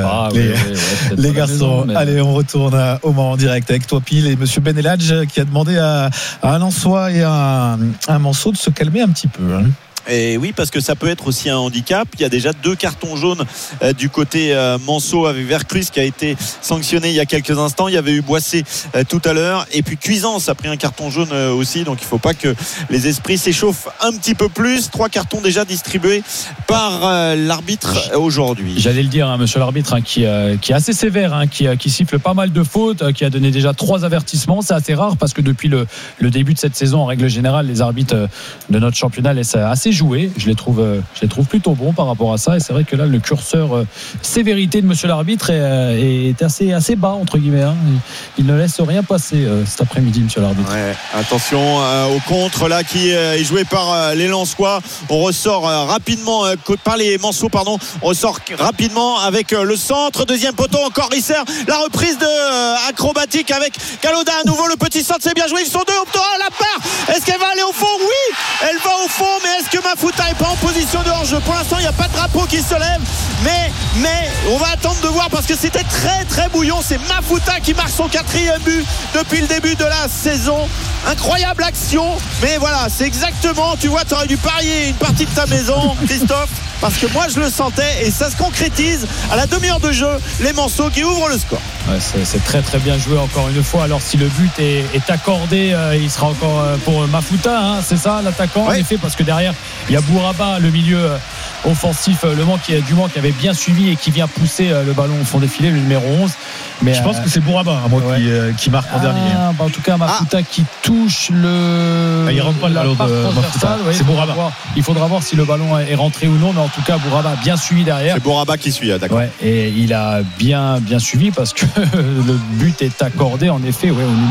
les garçons. Maison, allez, on retourne au Mans en direct avec toi Pile et monsieur Ben Eladj, qui a demandé à un Lensois et à un Manceau de se calmer un petit peu. Et oui, parce que ça peut être aussi un handicap. Il y a déjà 2 cartons jaunes du côté Manceau, avec Vercruz qui a été sanctionné il y a quelques instants. Il y avait eu Boissé tout à l'heure, et puis Cuisance a pris un carton jaune aussi. Donc il ne faut pas que les esprits s'échauffent un petit peu plus. 3 cartons déjà distribués par l'arbitre aujourd'hui. J'allais le dire, monsieur l'arbitre, qui est assez sévère, qui siffle pas mal de fautes, qui a donné déjà 3 avertissements. C'est assez rare, parce que depuis le début de cette saison, en règle générale, les arbitres de notre championnat laissent assez jouer. Je les trouve plutôt bons par rapport à ça, et c'est vrai que là le curseur sévérité de monsieur l'arbitre est assez bas entre guillemets. Il ne laisse rien passer cet après-midi, monsieur l'arbitre. Attention au contre là qui est joué par les Lensois. On ressort rapidement par les Manceaux, pardon. On ressort rapidement avec le centre, deuxième poteau, encore Risser, la reprise acrobatique avec Kalota à nouveau, le petit centre, c'est bien joué, ils sont 2 la part, est-ce qu'elle va aller au fond? Oui, elle va au fond, mais est-ce que Mafouta n'est pas en position de hors-jeu? Pour l'instant, il n'y a pas de drapeau qui se lève, mais on va attendre de voir, parce que c'était très très bouillon. C'est Mafouta qui marque son 4e but depuis le début de la saison. Incroyable action, mais voilà, c'est exactement, tu vois, tu aurais dû parier une partie de ta maison, Christophe, parce que moi je le sentais, et ça se concrétise à la demi-heure de jeu. Les Manceaux qui ouvrent le score. C'est très très bien joué encore une fois. Alors si le but est accordé, il sera encore pour Mafouta, c'est ça l'attaquant, en effet, parce que derrière il y a Bouraba, le milieu offensif du Mans qui avait bien suivi et qui vient pousser le ballon au fond des filets, le numéro 11. Mais je pense que c'est Bouraba qui marque en dernier. En tout cas, Mafouta qui touche le. Il rentre pas le ballon de Mafouta. C'est Bouraba. Il faudra voir si le ballon est rentré ou non, mais en tout cas, Bouraba a bien suivi derrière. C'est Bouraba qui suit, d'accord. Ouais, et il a bien suivi parce que le but est accordé en effet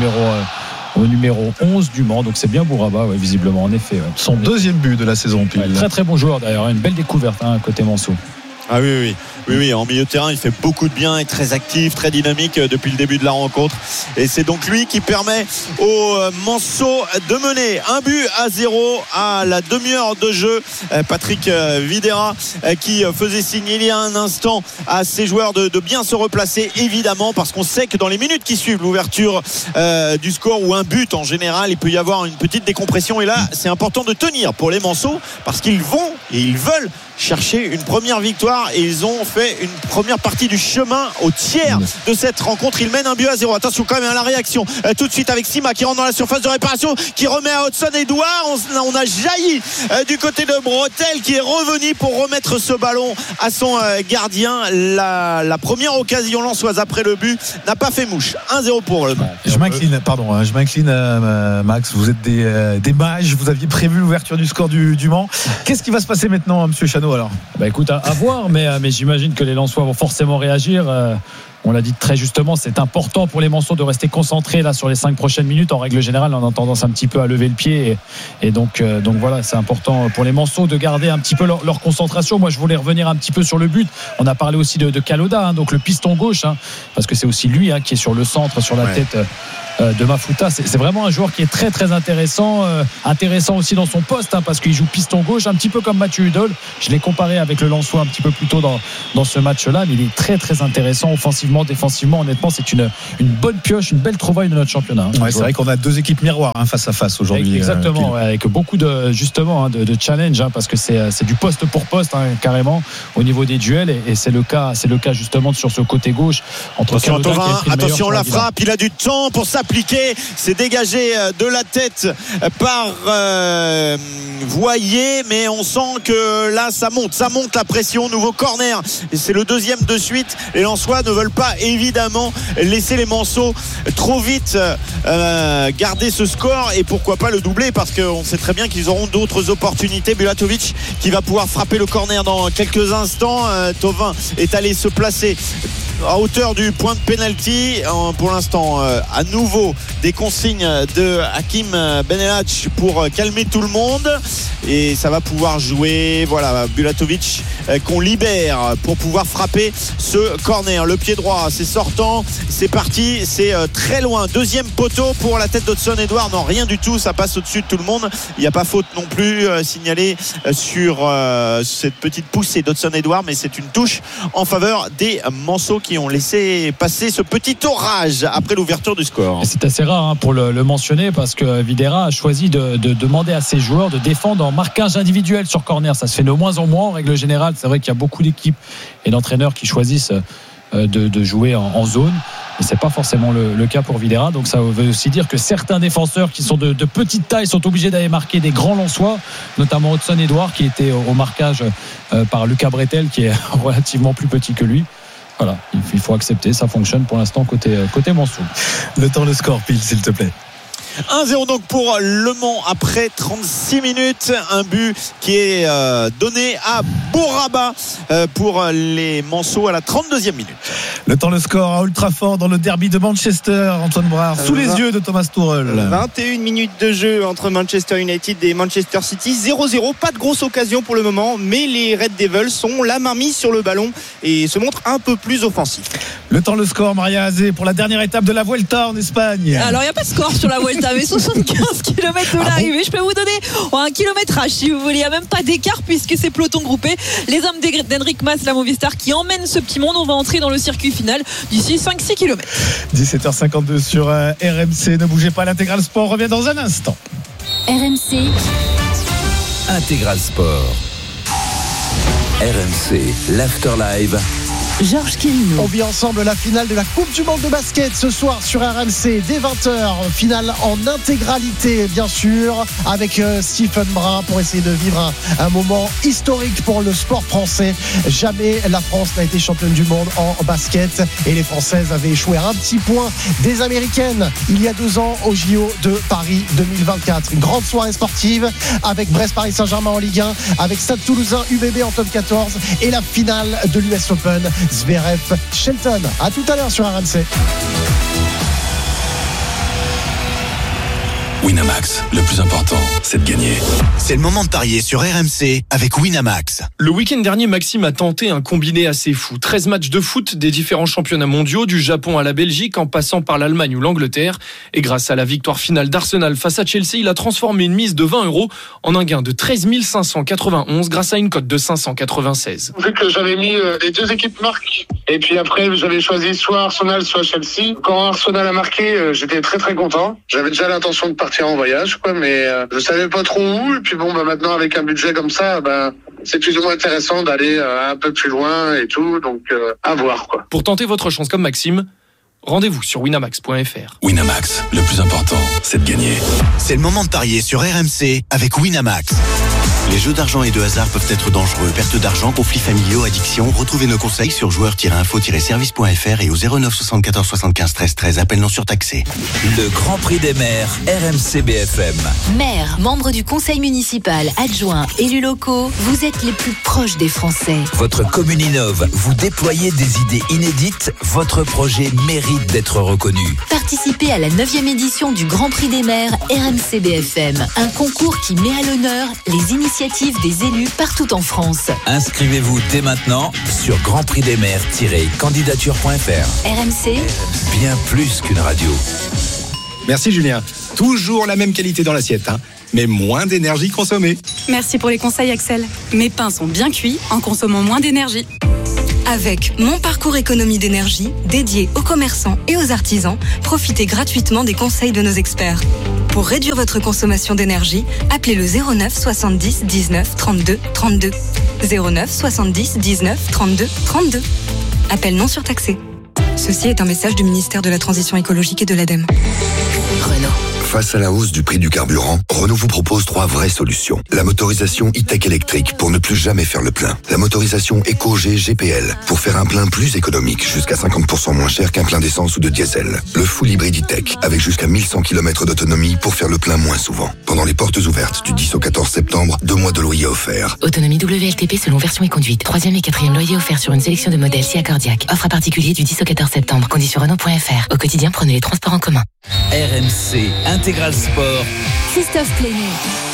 au numéro 11 du Mans, donc c'est bien Bouraba, visiblement, en effet. Son deuxième but de la saison, Pile. Très très bon joueur d'ailleurs, une belle découverte côté Manceau. Ah oui, en milieu de terrain, il fait beaucoup de bien, il est très actif, très dynamique depuis le début de la rencontre. Et c'est donc lui qui permet au Manceau de mener 1-0 à la demi-heure de jeu. Patrick Vieira qui faisait signe il y a un instant à ses joueurs de bien se replacer, évidemment, parce qu'on sait que dans les minutes qui suivent l'ouverture du score ou un but en général, il peut y avoir une petite décompression. Et là, c'est important de tenir pour les Manceaux parce qu'ils vont et ils veulent chercher une première victoire et ils ont fait une première partie du chemin au tiers de cette rencontre. Ils mènent 1-0. Attention quand même à la réaction tout de suite avec Sima qui rentre dans la surface de réparation, qui remet à Hudson-Edouard. On a jailli du côté de Bretel qui est revenu pour remettre ce ballon à son gardien. La première occasion lensoise après le but n'a pas fait mouche. 1-0 pour le match. Je m'incline, Max, vous êtes des mages, vous aviez prévu l'ouverture du score du Mans. Qu'est-ce qui va se passer maintenant, monsieur Chano, alors? Écoute, à voir, mais j'imagine que les Lensois vont forcément réagir. On l'a dit très justement, c'est important pour les Manceaux de rester concentrés là sur les 5 prochaines minutes. En règle générale, on a tendance un petit peu à lever le pied et donc voilà, c'est important pour les Manceaux de garder un petit peu leur concentration. Moi, je voulais revenir un petit peu sur le but. On a parlé aussi de Kaloda, donc le piston gauche, parce que c'est aussi lui qui est sur le centre, sur la tête de Mafuta. C'est vraiment un joueur qui est très très intéressant aussi dans son poste, parce qu'il joue piston gauche, un petit peu comme Mathieu Hudol. Je l'ai comparé avec le Lensois un petit peu plus tôt dans ce match-là, mais il est très très intéressant offensivement, défensivement. Honnêtement, c'est une bonne pioche, une belle trouvaille de notre championnat. C'est vrai qu'on a deux équipes miroirs face à face aujourd'hui. Exactement, avec beaucoup de challenge, parce que c'est du poste pour poste carrément au niveau des duels, et c'est le cas justement sur ce côté gauche entre attention la frappe, il a du temps pour s'appliquer, c'est dégagé de la tête par Voyer, mais on sent que là ça monte la pression. Nouveau corner, et c'est le deuxième de suite. Les Lensois ne veulent pas évidemment laisser les Manceaux trop vite garder ce score, et pourquoi pas le doubler, parce qu'on sait très bien qu'ils auront d'autres opportunités. Bulatovic qui va pouvoir frapper le corner dans quelques instants. Thauvin est allé se placer à hauteur du point de pénalty. Pour l'instant, à nouveau des consignes de Hakim Benelach pour calmer tout le monde, et ça va pouvoir jouer. Voilà, Bulatovic qu'on libère pour pouvoir frapper ce corner. Le pied droit, c'est sortant, c'est parti, c'est très loin. Deuxième poteau pour la tête d'Hudson-Edouard. Non, rien du tout, ça passe au-dessus de tout le monde. Il n'y a pas faute non plus signalée sur cette petite poussée d'Hudson-Edouard, mais c'est une touche en faveur des Manceaux qui ont laissé passer ce petit orage après l'ouverture du score. Et c'est assez rare pour le mentionner, parce que Vieira a choisi de demander à ses joueurs de défendre en marquage individuel sur corner. Ça se fait de moins en moins en règle générale. C'est vrai qu'il y a beaucoup d'équipes et d'entraîneurs qui choisissent de jouer en zone, mais c'est pas forcément le cas pour Vieira. Donc ça veut aussi dire que certains défenseurs qui sont de petite taille sont obligés d'aller marquer des grands Lensois, notamment Hudson-Edouard qui était au marquage par Lucas Bretel, qui est relativement plus petit que lui. Voilà, il faut accepter, ça fonctionne pour l'instant côté Manceau. Le temps, le score, Pile, s'il te plaît. 1-0 donc pour Le Mans après 36 minutes. Un but qui est donné à Bouraba pour les Manceaux à la 32e minute. Le temps, le score à Old Trafford dans le derby de Manchester. Antoine Brard, sous les yeux de Thomas Tuchel. 21 minutes de jeu entre Manchester United et Manchester City. 0-0, pas de grosse occasion pour le moment, mais les Red Devils ont la main mise sur le ballon et se montrent un peu plus offensifs. Le temps, le score, Maria Azé, pour la dernière étape de la Vuelta en Espagne. Alors il n'y a pas de score sur la Vuelta, mais 75 km de l'arrivée. Je peux vous donner un kilométrage si vous voulez. Il n'y a même pas d'écart puisque c'est peloton groupé. Les hommes d'Enric Mas, la Movistar, qui emmènent ce petit monde. On va entrer dans le circuit final d'ici 5-6 km. 17h52 sur RMC. Ne bougez pas, l'Intégral Sport revient dans un instant. RMC Intégral Sport. RMC, l'Afterlive. Georges Quirino. On vit ensemble la finale de la Coupe du Monde de basket ce soir sur RMC dès 20h. Finale en intégralité, bien sûr, avec Stephen Brun pour essayer de vivre un moment historique pour le sport français. Jamais la France n'a été championne du monde en basket et les Françaises avaient échoué à un petit point des Américaines il y a 2 ans au JO de Paris 2024. Une grande soirée sportive avec Brest-Paris Saint-Germain en Ligue 1, avec Stade Toulousain UBB en top 14 et la finale de l'US Open Zverev-Shelton. À tout à l'heure sur RMC. Winamax, le plus important, c'est de gagner. C'est le moment de parier sur RMC avec Winamax. Le week-end dernier, Maxime a tenté un combiné assez fou. 13 matchs de foot des différents championnats mondiaux, du Japon à la Belgique, en passant par l'Allemagne ou l'Angleterre. Et grâce à la victoire finale d'Arsenal face à Chelsea, il a transformé une mise de 20 € en un gain de 13 591 grâce à une cote de 596. Vu que j'avais mis les 2 équipes marquent, et puis après j'avais choisi soit Arsenal soit Chelsea. Quand Arsenal a marqué, j'étais très très content. J'avais déjà l'intention de partir en voyage, mais je savais pas trop où. Et puis maintenant avec un budget comme ça, c'est plus ou moins intéressant d'aller un peu plus loin et tout. Donc à voir quoi. Pour tenter votre chance comme Maxime, rendez-vous sur winamax.fr. Winamax, le plus important, c'est de gagner. C'est le moment de parier sur RMC avec Winamax. Les jeux d'argent et de hasard peuvent être dangereux. Perte d'argent, conflits familiaux, addiction. Retrouvez nos conseils sur joueurs-info-service.fr et au 09 74 75 13 13. Appel non surtaxé. Le Grand Prix des maires, RMC BFM. Maires, membres du conseil municipal, adjoints, élus locaux, vous êtes les plus proches des Français. Votre commune innove, vous déployez des idées inédites, votre projet mérite d'être reconnu. Participez à la 9e édition du Grand Prix des maires RMC BFM. Un concours qui met à l'honneur les initiatives des élus partout en France. Inscrivez-vous dès maintenant sur grandprixdesmaires-candidature.fr. RMC, bien plus qu'une radio. Merci Julien. Toujours la même qualité dans l'assiette, mais moins d'énergie consommée. Merci pour les conseils Axel. Mes pains sont bien cuits en consommant moins d'énergie. Avec Mon Parcours Économie d'énergie, dédié aux commerçants et aux artisans, profitez gratuitement des conseils de nos experts. Pour réduire votre consommation d'énergie, appelez le 09 70 19 32 32. 09 70 19 32 32. Appel non surtaxé. Ceci est un message du ministère de la Transition écologique et de l'ADEME. Renault. Face à la hausse du prix du carburant, Renault vous propose 3 vraies solutions. La motorisation e-tech électrique pour ne plus jamais faire le plein. La motorisation EcoG GPL pour faire un plein plus économique, jusqu'à 50% moins cher qu'un plein d'essence ou de diesel. Le full hybride e-tech avec jusqu'à 1100 km d'autonomie pour faire le plein moins souvent. Pendant les portes ouvertes du 10 au 14 septembre, 2 mois de loyer offerts. Autonomie WLTP selon version et conduite. 3e et 4e loyer offert sur une sélection de modèles SIA Cardiac. Offre à particulier du 10 au 14 septembre. Conditions Renault.fr. Au quotidien, prenez les transports en commun. RMC Intégral Sport. Christophe Plénier.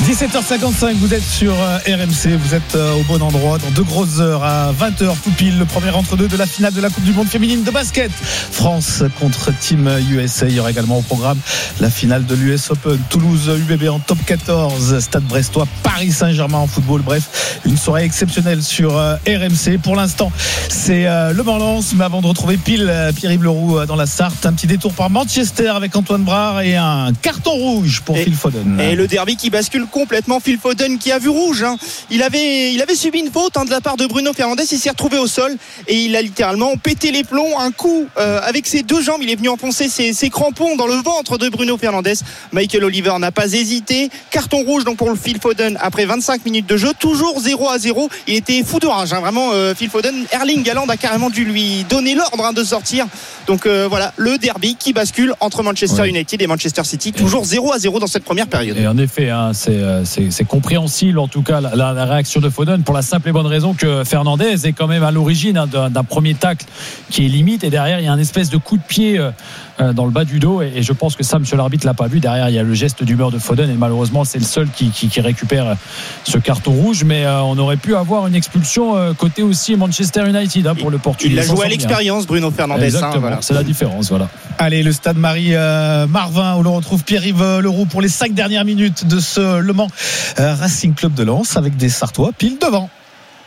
17h55, vous êtes sur RMC, vous êtes au bon endroit dans 2 grosses heures à 20h tout pile, le premier entre deux de la finale de la Coupe du Monde féminine de basket. France contre Team USA. Il y aura également au programme la finale de l'US Open, Toulouse UBB en top 14, Stade Brestois, Paris Saint-Germain en football. Bref, une soirée exceptionnelle sur RMC. Pour l'instant, c'est Le Mans-Lens, mais avant de retrouver Pierre-Yves Leroux dans la Sarthe, un petit détour par Manchester avec Antoine Brard et un carton rouge pour Phil Foden. Et le derby qui bascule complètement. Phil Foden qui a vu rouge. Il avait subi une faute de la part de Bruno Fernandes. Il s'est retrouvé au sol et il a littéralement pété les plombs. Un coup avec ses 2 jambes. Il est venu enfoncer ses crampons dans le ventre de Bruno Fernandes. Michael Oliver n'a pas hésité. Carton rouge donc pour le Phil Foden après 25 minutes de jeu. Toujours 0-0. Il était fou de rage. Vraiment, Phil Foden. Erling Haaland a carrément dû lui donner l'ordre de sortir. Donc voilà, le derby qui bascule entre Manchester United et Manchester City. Toujours 0-0 dans cette première période. Et en effet, c'est compréhensible en tout cas la réaction de Foden pour la simple et bonne raison que Fernandez est quand même à l'origine d'un premier tacle qui est limite, et derrière il y a un espèce de coup de pied dans le bas du dos, et je pense que ça, monsieur l'arbitre l'a pas vu. Derrière il y a le geste d'humeur de Foden et malheureusement c'est le seul qui récupère ce carton rouge, mais on aurait pu avoir une expulsion côté aussi Manchester United pour le Portugais. Il a joué à l'expérience, Bruno Fernandes. Exactement, voilà. C'est la différence, voilà. Allez, le stade Marie-Marvin où l'on retrouve Pierre-Yves Leroux pour les 5 dernières minutes de ce Le Mans Racing Club de Lens avec des Sartois pile devant.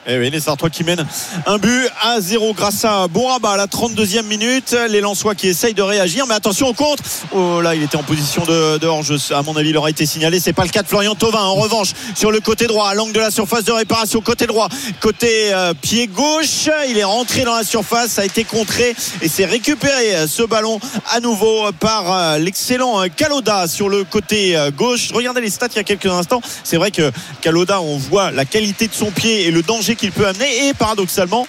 Et oui, les Sartois qui mènent 1-0 grâce à Bouraba à la 32e minute. Les Lensois qui essayent de réagir, mais attention au contre. Oh là, il était en position de hors-jeu. À mon avis, il aura été signalé. C'est pas le cas de Florian Thauvin. En revanche, sur le côté droit, à l'angle de la surface de réparation, côté droit, côté pied gauche, il est rentré dans la surface. Ça a été contré et c'est récupéré ce ballon à nouveau par l'excellent Kaloda sur le côté gauche. Je regardais les stats il y a quelques instants. C'est vrai que Kaloda, on voit la qualité de son pied et le danger qu'il peut amener, et paradoxalement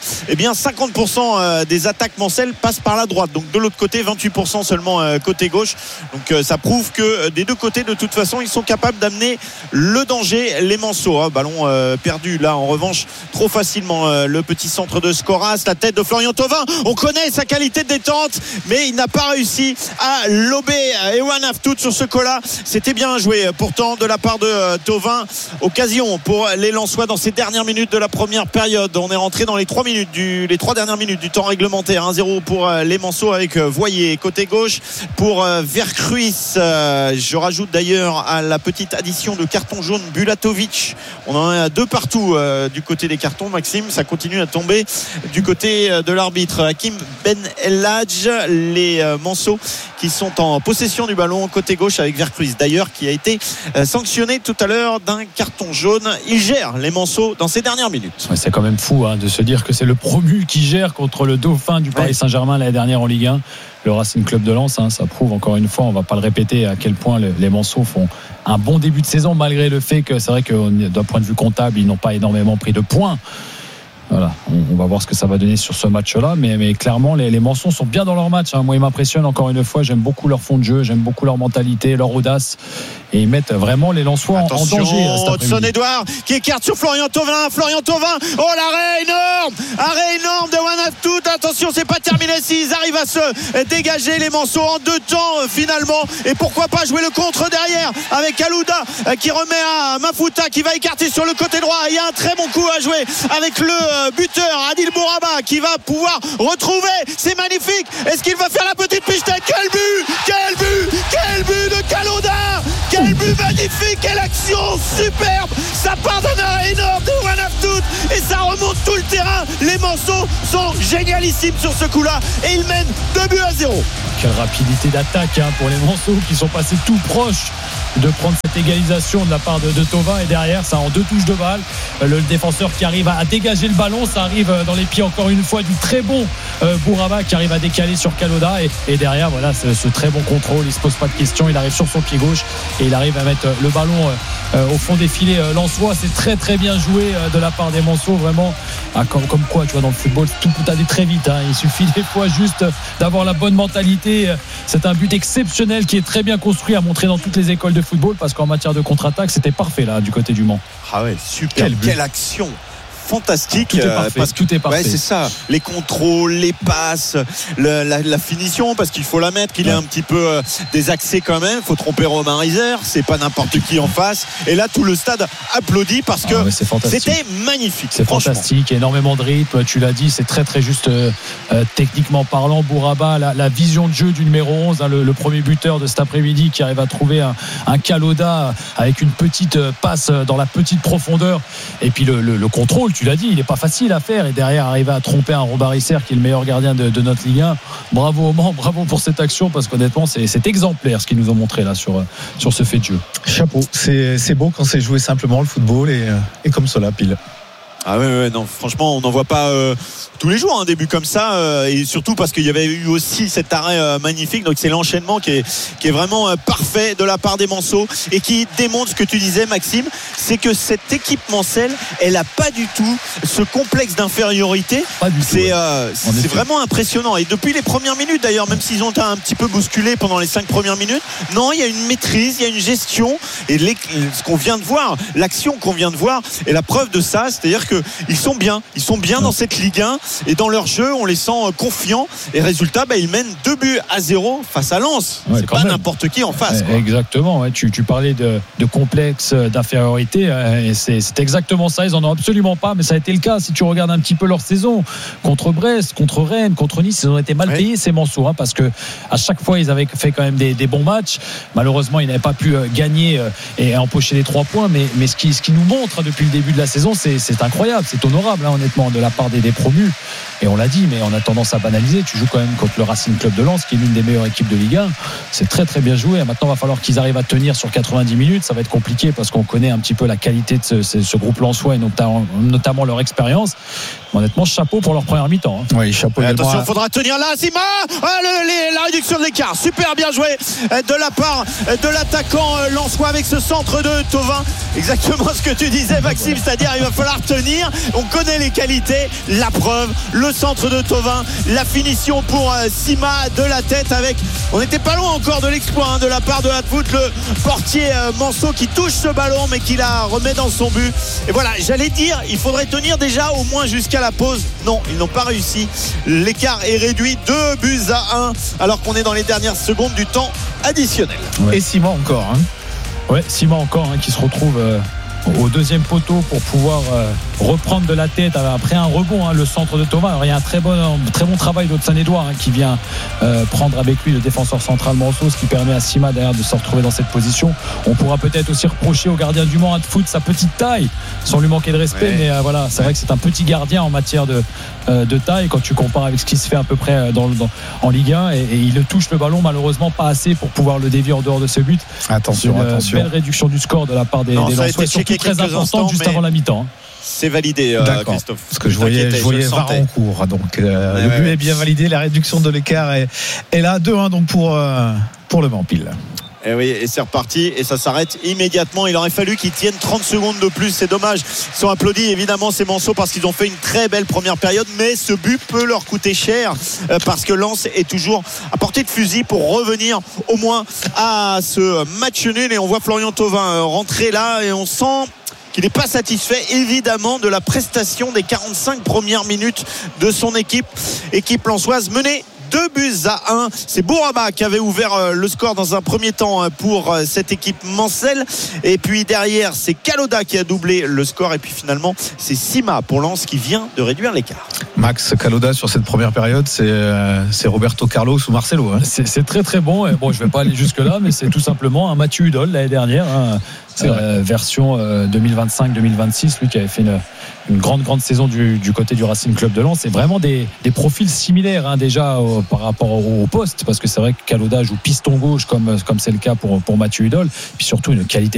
50% des attaques Mancel passent par la droite, donc de l'autre côté 28% seulement côté gauche, donc ça prouve que des deux côtés de toute façon ils sont capables d'amener le danger, les Manceaux. Ballon perdu là en revanche trop facilement, le petit centre de Scoras, la tête de Florian Thauvin, on connaît sa qualité de détente mais il n'a pas réussi à lober Ewan Aftout sur ce coup-là. C'était bien joué pourtant de la part de Thauvin. Occasion pour les Lensois dans ces dernières minutes de la première période. On est rentré dans les 3 dernières minutes du temps réglementaire. 1-0 pour les Manceaux avec Voyer côté gauche pour Vercruis. Je rajoute d'ailleurs à la petite addition de carton jaune Bulatovic. On en a 2 partout du côté des cartons, Maxime. Ça continue à tomber du côté de l'arbitre Hakim Ben Eladj. Les Manceaux qui sont en possession du ballon côté gauche avec Vercruis d'ailleurs qui a été sanctionné tout à l'heure d'un carton jaune. Il gère les Manceaux dans ces dernières minutes. Ouais, c'est quand même fou de se dire que c'est le promu qui gère contre le dauphin du Paris Saint-Germain l'année dernière en Ligue 1, le Racing Club de Lens. Ça prouve encore une fois, on ne va pas le répéter, à quel point les Manceaux font un bon début de saison, malgré le fait que c'est vrai que d'un point de vue comptable ils n'ont pas énormément pris de points. Voilà, on va voir ce que ça va donner sur ce match-là, mais clairement les Manceaux sont bien dans leur match. Moi, ils m'impressionnent encore une fois. J'aime beaucoup leur fond de jeu, j'aime beaucoup leur mentalité, leur audace, et ils mettent vraiment les Lensois en danger. Hudson Edouard qui écarte sur Florian Thauvin. Oh, l'arrêt énorme de Ewan Aftout. Attention, c'est pas terminé s'ils arrivent à se dégager les Manceaux en 2 temps finalement, et pourquoi pas jouer le contre derrière avec Alouda qui remet à Mafuta qui va écarter sur le côté droit. Il y a un très bon coup à jouer avec le buteur Adil Bouraba qui va pouvoir retrouver, c'est magnifique, est-ce qu'il va faire la petite pichetette? Quel but de Kaloda, quel but magnifique, quelle action superbe, ça part d'un arrêt énorme de Ewan Aftout et ça remonte tout le terrain. Les Manceaux sont génialissimes sur ce coup là et ils mènent 2-0. Quelle rapidité d'attaque pour les Manceaux qui sont passés tout proches de prendre cette égalisation de la part de Thauvin, et derrière ça en 2 touches de balle, le défenseur qui arrive à dégager le ballon, ça arrive dans les pieds encore une fois du très bon Bouraba qui arrive à décaler sur Kaloda, et derrière voilà ce très bon contrôle, il se pose pas de questions, il arrive sur son pied gauche et il arrive à mettre le ballon au fond des filets lensois. C'est très très bien joué de la part des Manceaux, vraiment comme quoi tu vois dans le football tout peut aller très vite, il suffit des fois juste d'avoir la bonne mentalité. C'est un but exceptionnel qui est très bien construit, à montrer dans toutes les écoles de football, parce qu'en matière de contre-attaque c'était parfait là du côté du Mans. Ah ouais, super, quelle action fantastique. Tout est parfait, parce que tout est parfait. Ouais, c'est ça, les contrôles, les passes, la finition, parce qu'il faut la mettre, qu'il est un petit peu désaxé quand même. Il faut tromper Romain Rizer, c'est pas n'importe qui en face, et là tout le stade applaudit parce que c'était magnifique. C'est fantastique, énormément de rythme, tu l'as dit, c'est très très juste techniquement parlant. Bouraba, la vision de jeu du numéro 11, le premier buteur de cet après-midi, qui arrive à trouver un Kaloda avec une petite passe dans la petite profondeur, et puis le contrôle, tu l'as dit, il n'est pas facile à faire, et derrière arriver à tromper un Robin Risser qui est le meilleur gardien de notre Ligue 1. Bravo au Mans, bravo pour cette action, parce qu'honnêtement c'est exemplaire ce qu'ils nous ont montré là sur ce fait de jeu. Chapeau, c'est beau quand c'est joué simplement le football, et comme cela pile. Ah ouais, non, franchement on n'en voit pas tous les jours un début comme ça, et surtout parce qu'il y avait eu aussi cet arrêt magnifique, donc c'est l'enchaînement qui est vraiment parfait de la part des Manceaux, et qui démontre ce que tu disais, Maxime, c'est que cette équipe mancelle, elle a pas du tout ce complexe d'infériorité. C'est vraiment impressionnant, et depuis les premières minutes d'ailleurs, même s'ils ont été un petit peu bousculés pendant les 5 premières minutes, non, il y a une maîtrise, il y a une gestion, et ce qu'on vient de voir, l'action qu'on vient de voir est la preuve de ça, c'est-à-dire que ils sont bien dans cette Ligue 1, et dans leur jeu on les sent confiants, et résultat ils mènent 2-0 face à Lens. C'est pas n'importe qui en face, quoi. Exactement, ouais. Tu parlais de complexe d'infériorité, et c'est exactement ça. Ils en ont absolument pas, mais ça a été le cas si tu regardes un petit peu leur saison contre Brest, contre Rennes, contre Nice. Ils ont été mal payés, ces Manceaux, parce que à chaque fois ils avaient fait quand même des bons matchs. Malheureusement ils n'avaient pas pu gagner et empocher les 3 points, mais ce qui nous montre depuis le début de la saison, c'est incroyable. incroyable, c'est honorable, honnêtement, de la part des promus. Et on l'a dit, mais on a tendance à banaliser. Tu joues quand même contre le Racing Club de Lens, qui est l'une des meilleures équipes de Ligue 1. C'est très très bien joué. Maintenant, il va falloir qu'ils arrivent à tenir sur 90 minutes. Ça va être compliqué parce qu'on connaît un petit peu la qualité de ce groupe lensois et notamment leur expérience. Honnêtement, chapeau pour leur première mi-temps. Oui, chapeau. Attention, il faudra tenir là, Sima. La réduction de l'écart, super bien joué de la part de l'attaquant lensois avec ce centre de Thauvin. Exactement ce que tu disais, Maxime, c'est-à-dire il va falloir tenir. On connaît les qualités, la preuve, le centre de Thauvin, la finition pour Sima de la tête avec. On n'était pas loin encore de l'exploit de la part de Hatwood, le portier Manceau qui touche ce ballon mais qui la remet dans son but. Et voilà, j'allais dire, il faudrait tenir déjà au moins jusqu'à la pause. Non, ils n'ont pas réussi. L'écart est réduit 2-1 alors qu'on est dans les dernières secondes du temps additionnel. Ouais. Et Sima encore. Ouais, Sima encore qui se retrouve au deuxième poteau pour pouvoir reprendre de la tête après un rebond, le centre de Thauvin. Alors il y a un très bon travail de Saint-Édouard qui vient prendre avec lui le défenseur central Manceau, ce qui permet à Sima d'ailleurs de se retrouver dans cette position. On pourra peut-être aussi reprocher au gardien du Mans Hatwood sa petite taille sans lui manquer de respect, mais voilà, c'est vrai que c'est un petit gardien en matière de taille quand tu compares avec ce qui se fait à peu près en Ligue 1 et il le touche le ballon malheureusement pas assez pour pouvoir le dévier en dehors de ce but. Attention. Belle réduction du score de la part des Lensois, surtout très important juste avant la mi-temps. C'est validé, Christophe. Parce que je voyais VAR en cours. Donc le but est bien validé. La réduction de l'écart est là 2-1 donc pour le Mans pile. Et oui, et c'est reparti et ça s'arrête immédiatement. Il aurait fallu qu'ils tiennent 30 secondes de plus, c'est dommage. Ils sont applaudis évidemment ces Manceaux parce qu'ils ont fait une très belle première période, mais ce but peut leur coûter cher parce que Lens est toujours à portée de fusil pour revenir au moins à ce match nul. Et on voit Florian Thauvin rentrer là et on sent qu'il n'est pas satisfait évidemment de la prestation des 45 premières minutes de son équipe lensoise menée 2-1. C'est Bourama qui avait ouvert le score dans un premier temps pour cette équipe mancelle. Et puis derrière, c'est Kaloda qui a doublé le score. Et puis finalement, c'est Sima pour Lens qui vient de réduire l'écart. Max, Kaloda sur cette première période, c'est Roberto Carlos ou Marcelo. C'est très très bon. Et bon, je ne vais pas aller jusque-là, mais c'est tout simplement un Mathieu Hudol l'année dernière. Version 2025-2026, lui qui avait fait une grande saison du côté du Racing Club de Lens. C'est vraiment des profils similaires déjà par rapport au poste, parce que c'est vrai que Kaloda joue piston gauche comme c'est le cas pour Mathieu Hudol, puis surtout une qualité